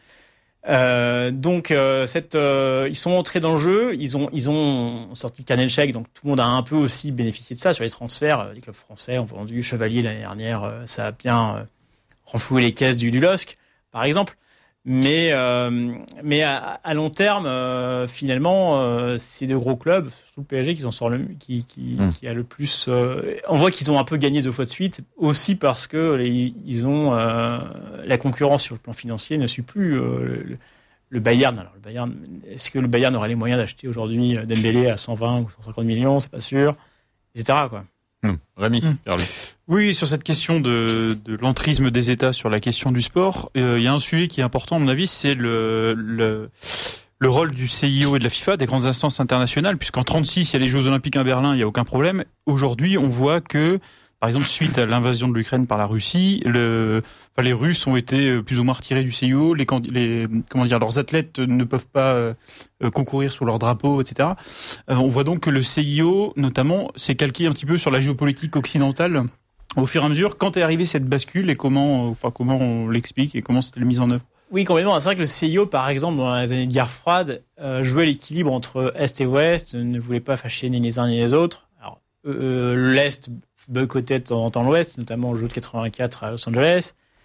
Euh, donc euh, cette, euh, ils sont entrés dans le jeu, ils ont ils ont sorti le carnet de chèques, donc tout le monde a un peu aussi bénéficié de ça sur les transferts. Les clubs français ont vendu Chevalier l'année dernière, euh, ça a bien euh, renfloué les caisses du, du L O S C par exemple. Mais euh, mais à, à long terme, euh, finalement, euh, c'est de gros clubs, surtout le P S G, qui en sort le qui qui, mmh. qui a le plus. Euh, on voit qu'ils ont un peu gagné deux fois de suite, aussi parce que les, ils ont euh, la concurrence sur le plan financier ne suit plus euh, le, le Bayern. Alors le Bayern, est-ce que le Bayern aurait les moyens d'acheter aujourd'hui Dembélé à cent vingt ou cent cinquante millions, c'est pas sûr, et cetera quoi. Mmh. Rémi, mmh. Oui, sur cette question de, de l'entrisme des États sur la question du sport, il euh, y a un sujet qui est important à mon avis, c'est le, le, le rôle du C I O et de la FIFA, des grandes instances internationales, puisqu'en trente-six, il y a les Jeux Olympiques à Berlin, il n'y a aucun problème. Aujourd'hui, on voit que, par exemple, suite à l'invasion de l'Ukraine par la Russie, le, enfin, les Russes ont été plus ou moins retirés du C I O, les, les, comment dire, leurs athlètes ne peuvent pas euh, concourir sous leur drapeau, et cetera. Euh, on voit donc que le C I O, notamment, s'est calqué un petit peu sur la géopolitique occidentale au fur et à mesure. Quand est arrivée cette bascule et comment, enfin, comment on l'explique et comment c'était mise en œuvre? Oui, complètement. C'est vrai que le C I O, par exemple, dans les années de guerre froide, euh, jouait l'équilibre entre Est et Ouest, ne voulait pas fâcher ni les uns ni les autres. Alors, euh, l'Est boycottait de temps en temps l'Ouest, notamment au jeu de quatre-vingt-quatre à Los Angeles.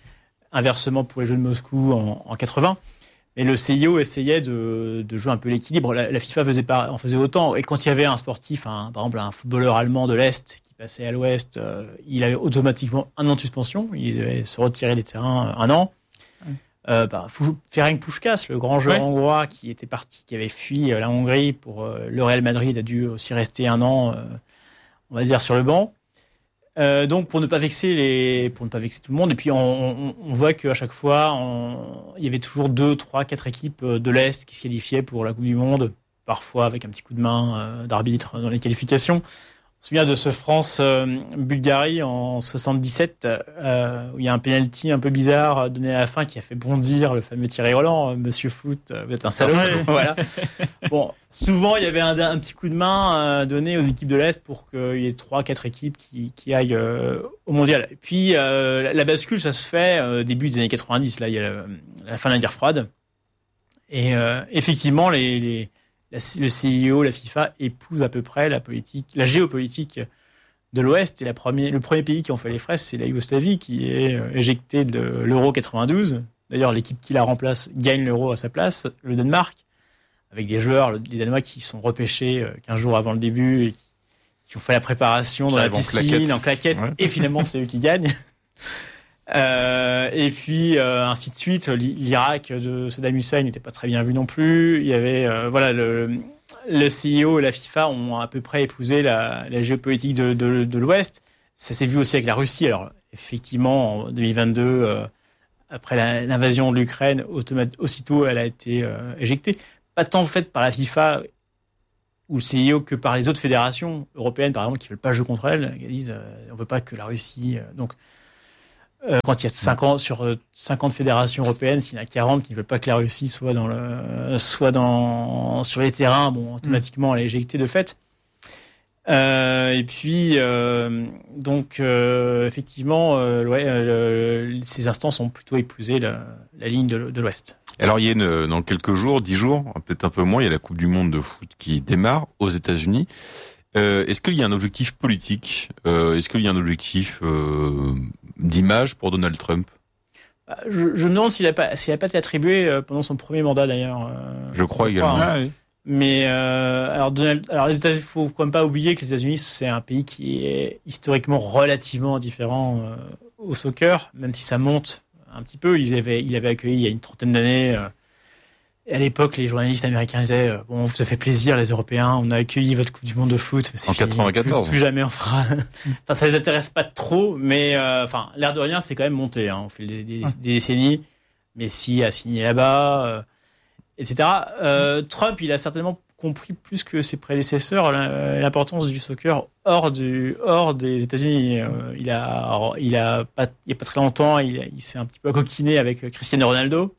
inversement pour les Jeux de Moscou en, en quatre-vingts. Mais le C I O essayait de, de jouer un peu l'équilibre. La, la FIFA faisait pas, en faisait autant. Et quand il y avait un sportif, un, par exemple un footballeur allemand de l'Est qui passait à l'Ouest, euh, il avait automatiquement un an de suspension. Il devait se retirer des terrains un an. Ouais. Euh, bah, Ferenc Puskás, le grand joueur ouais. hongrois qui était parti, qui avait fui euh, la Hongrie pour euh, le Real Madrid, a dû aussi rester un an, euh, on va dire, sur le banc. Euh, donc pour ne pas vexer les, pour ne pas vexer tout le monde. Et puis on, on, on voit qu'à chaque fois, on, il y avait toujours deux, trois, quatre équipes de l'Est qui se qualifiaient pour la Coupe du Monde, parfois avec un petit coup de main euh, d'arbitre dans les qualifications. On se souvient de ce France-Bulgarie en soixante-dix-sept, euh, où il y a un penalty un peu bizarre donné à la fin qui a fait bondir le fameux Thierry Roland. Monsieur Foot, vous êtes un salaud. Ouais. Voilà. Bon, souvent il y avait un, un petit coup de main donné aux équipes de l'Est pour qu'il y ait trois, quatre équipes qui, qui aillent euh, au mondial. Et puis euh, la, la bascule, ça se fait euh, début des années quatre-vingt-dix. Là, il y a la, la fin de la guerre froide. Et euh, effectivement, les, les La, le C I O, la FIFA épouse à peu près la politique, la géopolitique de l'Ouest. Et la première, le premier pays qui en fait les frais, c'est la Yougoslavie, qui est éjectée de l'Euro quatre-vingt-douze. D'ailleurs, l'équipe qui la remplace gagne l'Euro à sa place, le Danemark, avec des joueurs, les Danois, qui sont repêchés quinze jours avant le début et qui, qui ont fait la préparation dans la piscine, en claquette, ouais. Et finalement, c'est eux qui gagnent. Euh, et puis euh, ainsi de suite. L'Irak de Saddam Hussein n'était pas très bien vu non plus. Il y avait euh, voilà le, le C I O et la FIFA ont à peu près épousé la, la géopolitique de, de, de l'Ouest. Ça s'est vu aussi avec la Russie. Alors effectivement, en deux mille vingt-deux, euh, après la, l'invasion de l'Ukraine, automat- aussitôt elle a été euh, éjectée. Pas tant fait par la FIFA ou le C I O que par les autres fédérations européennes, par exemple, qui veulent pas jouer contre elle. Qui disent euh, on veut pas que la Russie euh, donc Euh, quand il y a cinquante sur cinquante fédérations européennes, s'il y en a quarante qui ne veulent pas que la Russie soit dans le, soit dans, sur les terrains, bon, automatiquement, elle est éjectée de fait. Euh, et puis, euh, donc, euh, effectivement, euh, ouais, euh, ces instances ont plutôt épousé la, la ligne de, de l'Ouest. Alors, il y a une, dans quelques jours, dix jours, peut-être un peu moins, il y a la Coupe du Monde de foot qui démarre aux États-Unis. Euh, est-ce qu'il y a un objectif politique euh, Est-ce qu'il y a un objectif euh, d'image pour Donald Trump ? je, je me demande s'il n'a pas, s'il a pas été attribué pendant son premier mandat d'ailleurs. Euh, je crois je également. Crois, hein. Ah, oui. Mais euh, alors, Donald, alors les États-Unis, faut quand même pas oublier que les États-Unis c'est un pays qui est historiquement relativement différent euh, au soccer, même si ça monte un petit peu. Il avait, il avait accueilli il y a une trentaine d'années. Euh, À l'époque, les journalistes américains disaient « Bon, vous a fait plaisir, les Européens, on a accueilli votre Coupe du Monde de foot. » Mais c'est en quatre-vingt-quatorze. Plus, plus jamais on fera. Enfin, ça les intéresse pas trop, mais euh, enfin, l'air de rien, c'est quand même monté. Hein. On fait des, des, des décennies. Messi a signé là-bas, euh, et cetera. Euh, Trump, il a certainement compris plus que ses prédécesseurs l'importance du soccer hors du hors des États-Unis. Euh, il a, il a pas, il y a pas très longtemps, il, il s'est un petit peu coquiné avec Cristiano Ronaldo.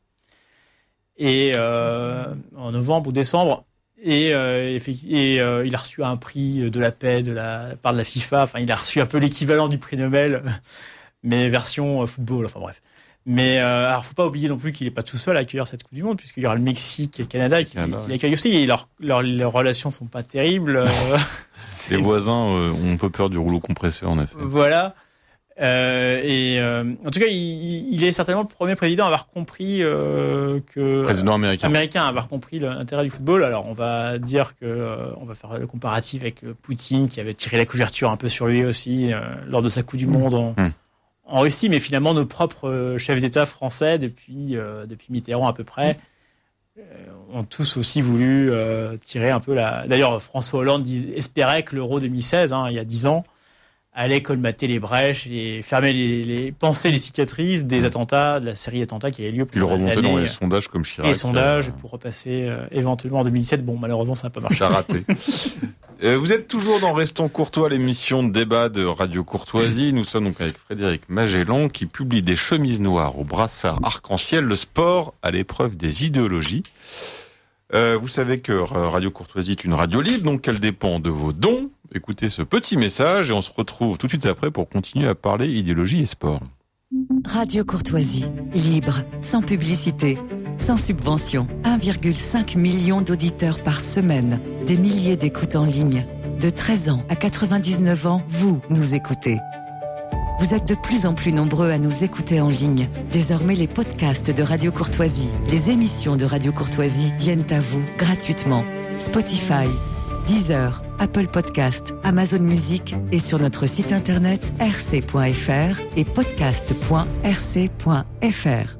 Et euh, en novembre ou décembre, et, euh, et euh, il a reçu un prix de la paix de la part de la FIFA. Enfin, il a reçu un peu l'équivalent du prix Nobel, mais version football. Enfin bref. Mais euh, alors, faut pas oublier non plus qu'il est pas tout seul à accueillir cette Coupe du Monde, puisqu'il y aura le Mexique et le Canada qui, Canada, qui ouais. l'accueillent aussi. Et leurs leur, leur relations sont pas terribles. Euh, Ses voisins euh, ont un peu peur du rouleau compresseur, en effet. Voilà. Euh, et euh, en tout cas, il, il est certainement le premier président à avoir compris euh, que président américain, américain à avoir compris l'intérêt du football. Alors, on va dire que euh, on va faire le comparatif avec Poutine, qui avait tiré la couverture un peu sur lui aussi euh, lors de sa Coupe du Monde en, mmh. en Russie. Mais finalement, nos propres chefs d'État français, depuis euh, depuis Mitterrand à peu près, mmh. euh, ont tous aussi voulu euh, tirer un peu la. D'ailleurs, François Hollande dis, espérait que l'Euro deux mille seize, hein, il y a dix ans, allait colmater les brèches et fermer les, les penser les cicatrices des attentats, de la série d'attentats qui avait lieu. Il remontait dans les sondages comme Chirac. Les sondages euh... pour repasser euh, éventuellement en deux mille dix-sept. Bon, malheureusement, ça n'a pas marché. Ça a raté. euh, vous êtes toujours dans Restons Courtois, l'émission de débat de Radio Courtoisie. Nous sommes donc avec Frédéric Magellan qui publie des chemises noires au brassard arc-en-ciel, le sport à l'épreuve des idéologies. Euh, vous savez que Radio Courtoisie est une radio libre, donc elle dépend de vos dons. Écoutez ce petit message et on se retrouve tout de suite après pour continuer à parler idéologie et sport. Radio Courtoisie, libre, sans publicité, sans subvention. un virgule cinq million d'auditeurs par semaine, des milliers d'écoutes en ligne. De treize ans à quatre-vingt-dix-neuf ans, vous nous écoutez. Vous êtes de plus en plus nombreux à nous écouter en ligne. Désormais, les podcasts de Radio Courtoisie, les émissions de Radio Courtoisie viennent à vous gratuitement. Spotify, Deezer, Apple Podcast, Amazon Music et sur notre site internet r c point f r et podcast point r c point f r.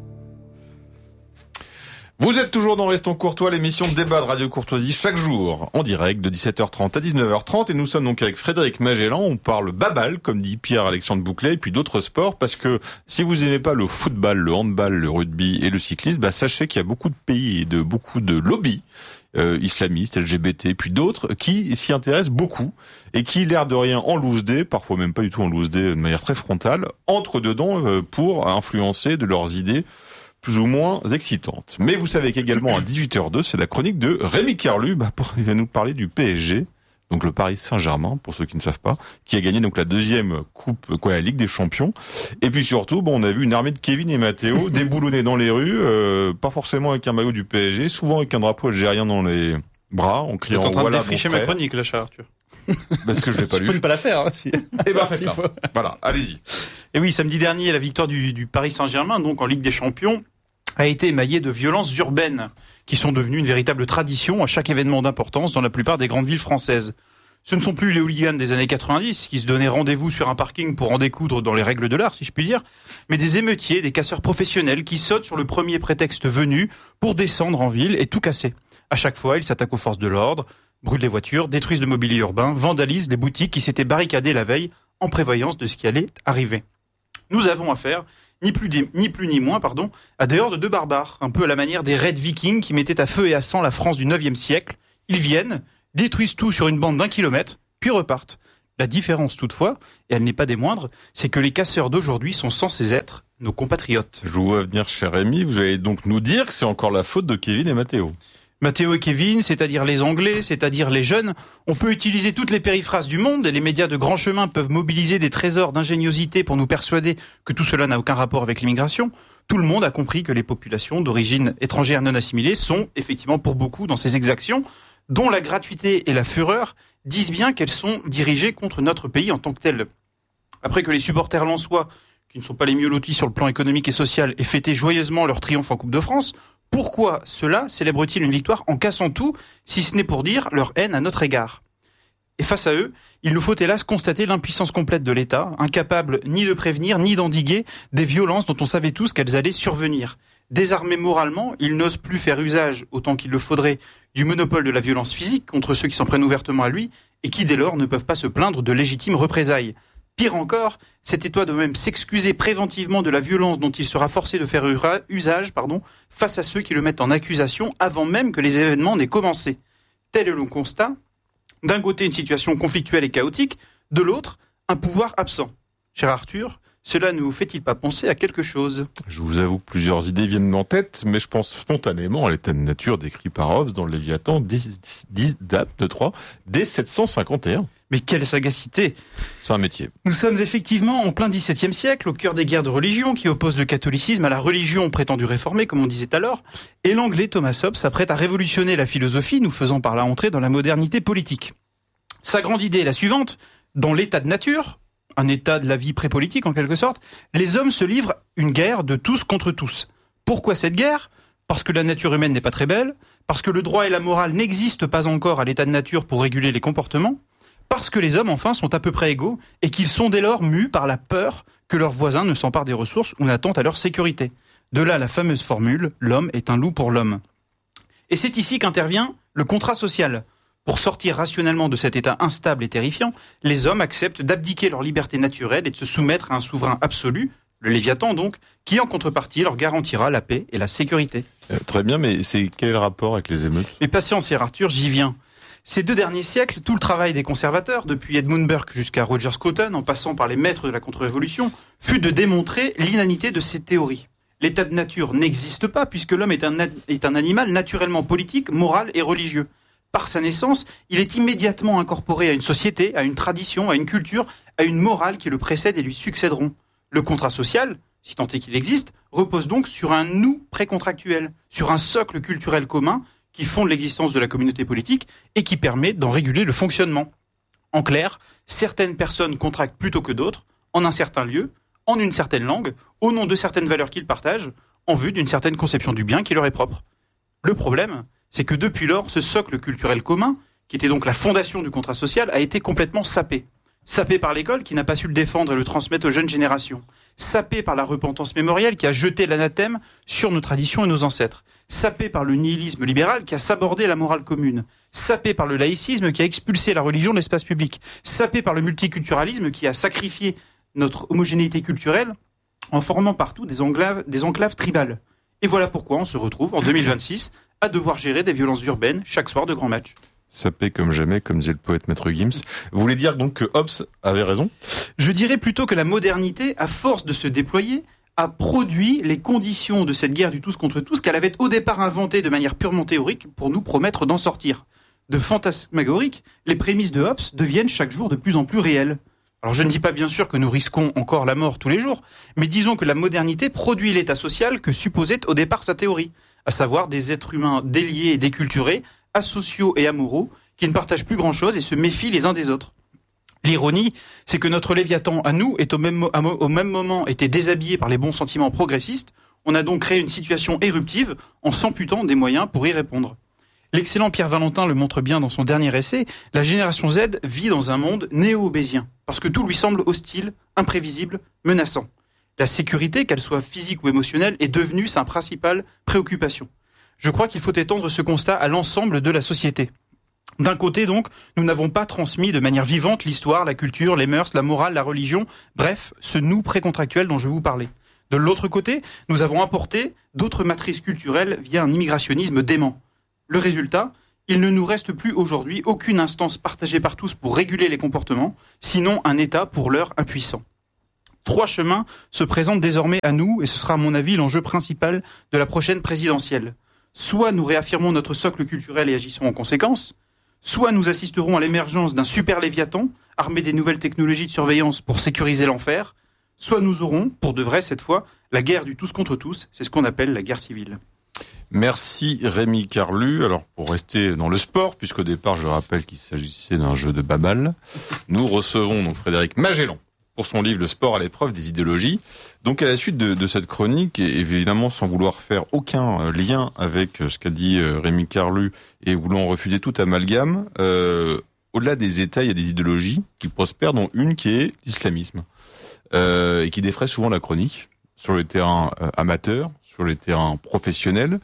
Vous êtes toujours dans Restons Courtois, l'émission de débat de Radio Courtoisie chaque jour, en direct de dix-sept heures trente à dix-neuf heures trente, et nous sommes donc avec Frédéric Magellan. On parle babal, comme dit Pierre-Alexandre Bouclet, et puis d'autres sports, parce que si vous n'aimez pas le football, le handball, le rugby et le cyclisme, bah sachez qu'il y a beaucoup de pays et de beaucoup de lobbies euh, islamistes, L G B T, puis d'autres, qui s'y intéressent beaucoup, et qui, l'air de rien, en loose day, parfois même pas du tout en loose day, de manière très frontale, entrent dedans euh, pour influencer de leurs idées plus ou moins excitantes. Mais vous savez qu'également à dix-huit heures deux, c'est la chronique de Rémi Carlu, bah pour, il va nous parler du P S G, donc le Paris Saint-Germain, pour ceux qui ne savent pas, qui a gagné donc la deuxième coupe, quoi, la Ligue des Champions. Et puis surtout, bon, on a vu une armée de Kevin et Matteo déboulonner dans les rues, euh, pas forcément avec un maillot du P S G, souvent avec un drapeau algérien dans les bras, en criant voilà. T'es en train voilà, de défricher ma chronique, là, cher Arthur. Parce que je l'ai pas lu. Je peux ne pas la faire, hein, si. Eh ben, faites-la. Voilà, allez-y. Et oui, samedi dernier, la victoire du, du Paris Saint-Germain, donc en Ligue des Champions, a été émaillée de violences urbaines qui sont devenues une véritable tradition à chaque événement d'importance dans la plupart des grandes villes françaises. Ce ne sont plus les hooligans des années quatre-vingt-dix qui se donnaient rendez-vous sur un parking pour en découdre dans les règles de l'art, si je puis dire, mais des émeutiers, des casseurs professionnels qui sautent sur le premier prétexte venu pour descendre en ville et tout casser. À chaque fois, ils s'attaquent aux forces de l'ordre, brûlent les voitures, détruisent le mobilier urbain, vandalisent les boutiques qui s'étaient barricadées la veille en prévoyance de ce qui allait arriver. Nous avons affaire Ni plus, des, ni plus ni moins, pardon, à des hordes de barbares, un peu à la manière des raids vikings qui mettaient à feu et à sang la France du neuvième siècle. Ils viennent, détruisent tout sur une bande d'un kilomètre, puis repartent. La différence toutefois, et elle n'est pas des moindres, c'est que les casseurs d'aujourd'hui sont censés être nos compatriotes. Je vous vois venir, cher Rémi, vous allez donc nous dire que c'est encore la faute de Kevin et Matteo. Matteo et Kevin, c'est-à-dire les Anglais, c'est-à-dire les jeunes, on peut utiliser toutes les périphrases du monde et les médias de grand chemin peuvent mobiliser des trésors d'ingéniosité pour nous persuader que tout cela n'a aucun rapport avec l'immigration. Tout le monde a compris que les populations d'origine étrangère non assimilées sont effectivement pour beaucoup dans ces exactions, dont la gratuité et la fureur disent bien qu'elles sont dirigées contre notre pays en tant que tel. Après que les supporters lensois, qui ne sont pas les mieux lotis sur le plan économique et social, aient fêté joyeusement leur triomphe en Coupe de France, pourquoi cela célèbre-t-il une victoire en cassant tout, si ce n'est pour dire leur haine à notre égard ? Et face à eux, il nous faut hélas constater l'impuissance complète de l'État, incapable ni de prévenir ni d'endiguer des violences dont on savait tous qu'elles allaient survenir. Désarmés moralement, ils n'osent plus faire usage, autant qu'il le faudrait, du monopole de la violence physique contre ceux qui s'en prennent ouvertement à lui et qui dès lors ne peuvent pas se plaindre de légitimes représailles. Pire encore, cet État doit même s'excuser préventivement de la violence dont il sera forcé de faire usage pardon, face à ceux qui le mettent en accusation avant même que les événements n'aient commencé. Tel est le constat. D'un côté, une situation conflictuelle et chaotique, de l'autre, un pouvoir absent. Cher Arthur, cela ne vous fait-il pas penser à quelque chose ? Je vous avoue que plusieurs idées viennent en tête, mais je pense spontanément à l'état de nature décrit par Hobbes dans le Léviathan, date de trois, dès sept cent cinquante et un. Mais quelle sagacité ! C'est un métier. Nous sommes effectivement en plein dix-septième siècle, au cœur des guerres de religion qui opposent le catholicisme à la religion prétendue réformée, comme on disait alors, et l'anglais Thomas Hobbes s'apprête à révolutionner la philosophie, nous faisant par là entrer dans la modernité politique. Sa grande idée est la suivante: dans l'état de nature, un état de la vie pré-politique en quelque sorte, les hommes se livrent une guerre de tous contre tous. Pourquoi cette guerre ? Parce que la nature humaine n'est pas très belle, parce que le droit et la morale n'existent pas encore à l'état de nature pour réguler les comportements, parce que les hommes, enfin, sont à peu près égaux et qu'ils sont dès lors mus par la peur que leurs voisins ne s'emparent des ressources ou n'attentent à leur sécurité. De là la fameuse formule « l'homme est un loup pour l'homme ». Et c'est ici qu'intervient le contrat social. Pour sortir rationnellement de cet état instable et terrifiant, les hommes acceptent d'abdiquer leur liberté naturelle et de se soumettre à un souverain absolu, le Léviathan donc, qui en contrepartie leur garantira la paix et la sécurité. Euh, très bien, mais c'est quel est le rapport avec les émeutes ? Mais patience, Sir Arthur, j'y viens. Ces deux derniers siècles, tout le travail des conservateurs, depuis Edmund Burke jusqu'à Roger Scruton, en passant par les maîtres de la contre-révolution, fut de démontrer l'inanité de ces théories. L'état de nature n'existe pas puisque l'homme est un, est un animal naturellement politique, moral et religieux. Par sa naissance, il est immédiatement incorporé à une société, à une tradition, à une culture, à une morale qui le précède et lui succéderont. Le contrat social, si tant est qu'il existe, repose donc sur un nous précontractuel, sur un socle culturel commun qui fonde l'existence de la communauté politique et qui permet d'en réguler le fonctionnement. En clair, certaines personnes contractent plutôt que d'autres, en un certain lieu, en une certaine langue, au nom de certaines valeurs qu'ils partagent, en vue d'une certaine conception du bien qui leur est propre. Le problème, c'est que depuis lors, ce socle culturel commun, qui était donc la fondation du contrat social, a été complètement sapé. Sapé par l'école qui n'a pas su le défendre et le transmettre aux jeunes générations. Sapé par la repentance mémorielle qui a jeté l'anathème sur nos traditions et nos ancêtres. Sapé par le nihilisme libéral qui a sabordé la morale commune. Sapé par le laïcisme qui a expulsé la religion de l'espace public. Sapé par le multiculturalisme qui a sacrifié notre homogénéité culturelle en formant partout des enclaves, des enclaves tribales. Et voilà pourquoi on se retrouve en deux mille vingt-six à devoir gérer des violences urbaines chaque soir de grands matchs. Sapé comme jamais, comme disait le poète Maître Gims. Vous voulez dire donc que Hobbes avait raison ? Je dirais plutôt que la modernité, à force de se déployer, a produit les conditions de cette guerre du tous contre tous qu'elle avait au départ inventée de manière purement théorique pour nous promettre d'en sortir. De fantasmagorique, les prémices de Hobbes deviennent chaque jour de plus en plus réelles. Alors je ne dis pas bien sûr que nous risquons encore la mort tous les jours, mais disons que la modernité produit l'état social que supposait au départ sa théorie, à savoir des êtres humains déliés et déculturés, asociaux et amoureux, qui ne partagent plus grand-chose et se méfient les uns des autres. L'ironie, c'est que notre Léviathan à nous est au même, au même moment été déshabillé par les bons sentiments progressistes. On a donc créé une situation éruptive en s'amputant des moyens pour y répondre. L'excellent Pierre Valentin le montre bien dans son dernier essai, la génération Z vit dans un monde néo-hobbésien, parce que tout lui semble hostile, imprévisible, menaçant. La sécurité, qu'elle soit physique ou émotionnelle, est devenue sa principale préoccupation. Je crois qu'il faut étendre ce constat à l'ensemble de la société. D'un côté donc, nous n'avons pas transmis de manière vivante l'histoire, la culture, les mœurs, la morale, la religion, bref, ce nous précontractuel dont je vous parlais. De l'autre côté, nous avons apporté d'autres matrices culturelles via un immigrationnisme dément. Le résultat, il ne nous reste plus aujourd'hui aucune instance partagée par tous pour réguler les comportements, sinon un État pour l'heure impuissant. Trois chemins se présentent désormais à nous, et ce sera à mon avis l'enjeu principal de la prochaine présidentielle. Soit nous réaffirmons notre socle culturel et agissons en conséquence, soit nous assisterons à l'émergence d'un super Léviathan, armé des nouvelles technologies de surveillance pour sécuriser l'enfer, soit nous aurons, pour de vrai cette fois, la guerre du tous contre tous, c'est ce qu'on appelle la guerre civile. Merci Rémi Carlu. Alors pour rester dans le sport, puisqu'au départ je rappelle qu'il s'agissait d'un jeu de baballe, nous recevons donc Frédéric Magellan pour son livre Le sport à l'épreuve des idéologies. Donc à la suite de, de cette chronique, et évidemment sans vouloir faire aucun lien avec ce qu'a dit Rémi Carlu et voulant refuser tout amalgame, euh, au-delà des États, il y a des idéologies qui prospèrent, dont une qui est l'islamisme, euh, et qui défraie souvent la chronique sur le terrain euh, amateur, sur les terrains professionnels.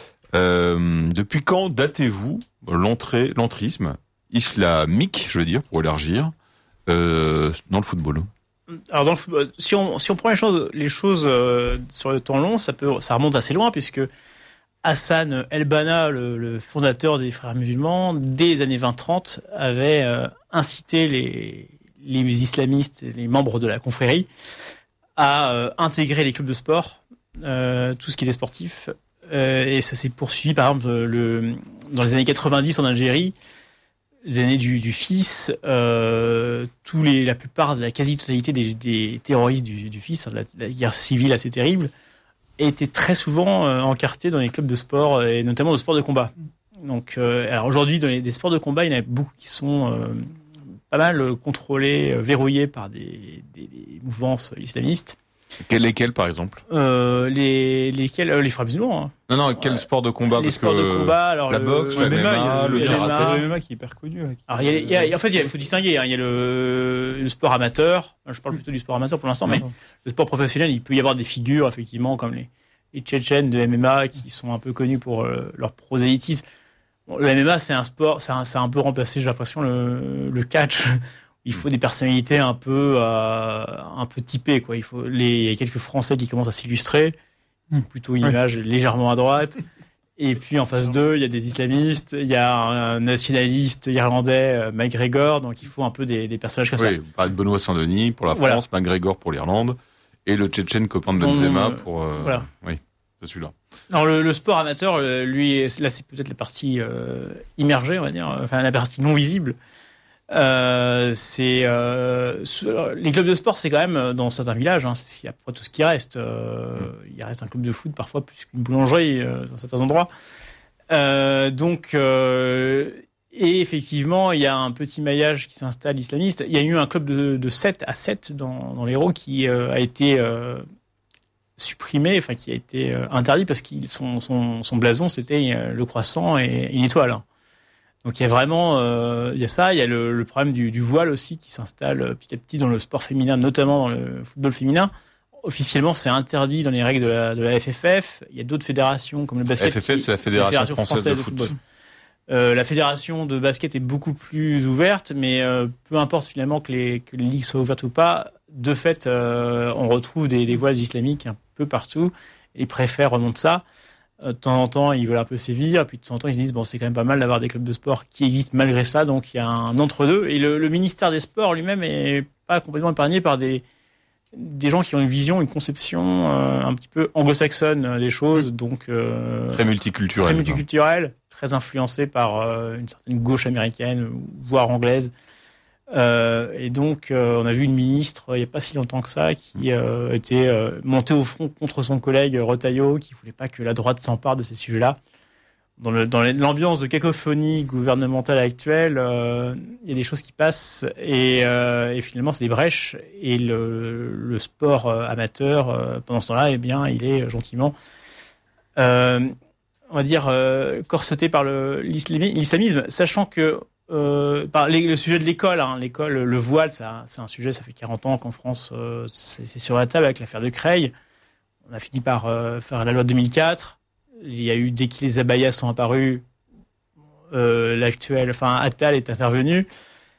Euh, depuis quand datez-vous l'entrée, l'entrisme islamique, je veux dire, pour élargir, euh, dans le football ? Alors dans le football, si on si on prend les choses les choses euh, sur le temps long, ça peut ça remonte assez loin, puisque Hassan El-Banna, le, le fondateur des Frères musulmans, dès les années vingt trente, avait euh, incité les les islamistes, les membres de la confrérie, à euh, intégrer les clubs de sport. Euh, tout ce qui était sportif, euh, et ça s'est poursuivi par exemple le, dans les années quatre-vingt-dix en Algérie, les années du, du fils, euh, tous les, la plupart de la quasi-totalité des, des terroristes du, du fils, la, la guerre civile assez terrible, étaient très souvent euh, encartés dans les clubs de sport, et notamment de sport de combat. Donc, euh, alors aujourd'hui, dans les des sports de combat, il y en a beaucoup qui sont euh, pas mal contrôlés, euh, verrouillés par des, des, des mouvances islamistes. Quels, lesquels, par exemple euh, les, lesquels euh, Les Frères musulmans. Hein. Non, non, quel ouais. sport de combat? Les Parce sports que de combat, alors la le, boxe, le le M M A, le karaté. Le M M A qui est hyper connu. Alors, il y a, il y a, en fait, il faut distinguer. Hein. Il y a le, le sport amateur. Je parle plutôt du sport amateur pour l'instant, mais non. Le sport professionnel, il peut y avoir des figures, effectivement, comme les, les Tchétchènes de M M A qui sont un peu connus pour euh, leur prosélytisme. Bon, le M M A, c'est un sport, c'est un, c'est un peu remplacé, j'ai l'impression, le, le catch. Il faut des personnalités un peu, euh, un peu typées, quoi. Il faut les, il y a quelques Français qui commencent à s'illustrer. Ils ont plutôt une image ouais. légèrement à droite. Et puis, en face d'eux, il y a des islamistes. Il y a un nationaliste irlandais, McGregor. Donc, il faut un peu des, des personnages comme oui, ça. Oui, vous parlez de Benoît Saint-Denis pour la France, voilà. McGregor pour l'Irlande. Et le Tchétchène copain de Benzema Donc, pour, euh, voilà. Oui, c'est celui-là. Alors, le, le sport amateur, lui, là, c'est peut-être la partie, euh, immergée, on va dire. Enfin, la partie non visible. Euh, c'est euh, les clubs de sport, c'est quand même dans certains villages, hein, c'est après tout ce qui reste. Euh, mmh. Il reste un club de foot parfois plus qu'une boulangerie euh, dans certains endroits. Euh, donc, euh, Et effectivement, il y a un petit maillage qui s'installe islamiste. Il y a eu un club de, de sept à sept dans, dans l'Hérault qui euh, a été euh, supprimé, enfin qui a été euh, interdit parce que son, son, son blason c'était euh, le croissant et une étoile. Donc il y a vraiment, euh, il y a ça, il y a le, le problème du, du voile aussi qui s'installe petit à petit dans le sport féminin, notamment dans le football féminin. Officiellement, c'est interdit dans les règles de la, de la F F F. Il y a d'autres fédérations comme le basket. F F F, c'est la Fédération, c'est la fédération française, française de football. football. Euh, la fédération de basket est beaucoup plus ouverte, mais euh, peu importe finalement que les, que les ligues soient ouvertes ou pas, de fait, euh, on retrouve des, des voiles islamiques un peu partout. Ils préfèrent remonter ça. Euh, de temps en temps, ils veulent un peu sévir, puis de temps en temps, ils se disent bon, c'est quand même pas mal d'avoir des clubs de sport qui existent malgré ça, donc il y a un entre-deux. Et le, le ministère des Sports lui-même est pas complètement épargné par des des gens qui ont une vision, une conception euh, un petit peu anglo-saxonne des choses, donc euh, très multiculturelle, très multiculturelle. Très influencé par euh, une certaine gauche américaine, voire anglaise. Euh, et donc, euh, on a vu une ministre, il n'y a pas si longtemps que ça, qui euh, était euh, montée au front contre son collègue Retailleau, qui ne voulait pas que la droite s'empare de ces sujets-là. Dans, le, dans l'ambiance de cacophonie gouvernementale actuelle, euh, il y a des choses qui passent, et, euh, et finalement, c'est des brèches. Et le, le sport euh, amateur, euh, pendant ce temps-là, eh bien, il est gentiment... Euh, on va dire, euh, corseté par le, l'islamisme, sachant que euh, par les, le sujet de l'école, hein, l'école, le voile, ça, c'est un sujet, ça fait quarante ans qu'en France, euh, c'est, c'est sur la table avec l'affaire de Creil. On a fini par euh, faire la loi de deux mille quatre. Il y a eu, dès que les abayas sont apparus, euh, l'actuel, enfin, Attal est intervenu.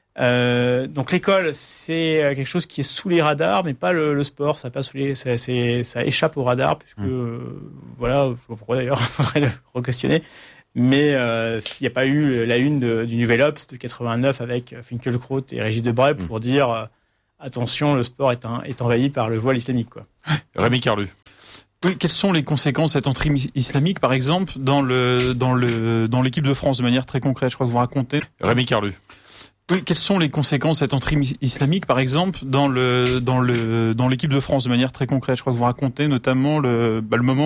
Euh, donc l'école, c'est quelque chose qui est sous les radars, mais pas le, le sport. Ça passe sous les, ça, c'est, ça échappe au radar, puisque mmh. euh, voilà, je sais pas pourquoi d'ailleurs, il faudrait le re-questionner. Mais euh, s'il n'y a pas eu la une de, du Nouvel Obs de quatre-vingt-neuf avec Finkielkraut et Régis Debray mmh. pour dire euh, attention, le sport est, un, est envahi par le voile islamique, quoi. Rémi Carlu. Oui, quelles sont les conséquences de cette entrée islamique, par exemple, dans le dans le dans l'équipe de France, de manière très concrète? Je crois que vous racontez. Rémi Carlu. Oui, quelles sont les conséquences de cette entrée islamique, par exemple, dans le dans le dans l'équipe de France, de manière très concrète? Je crois que vous racontez notamment le bah, le moment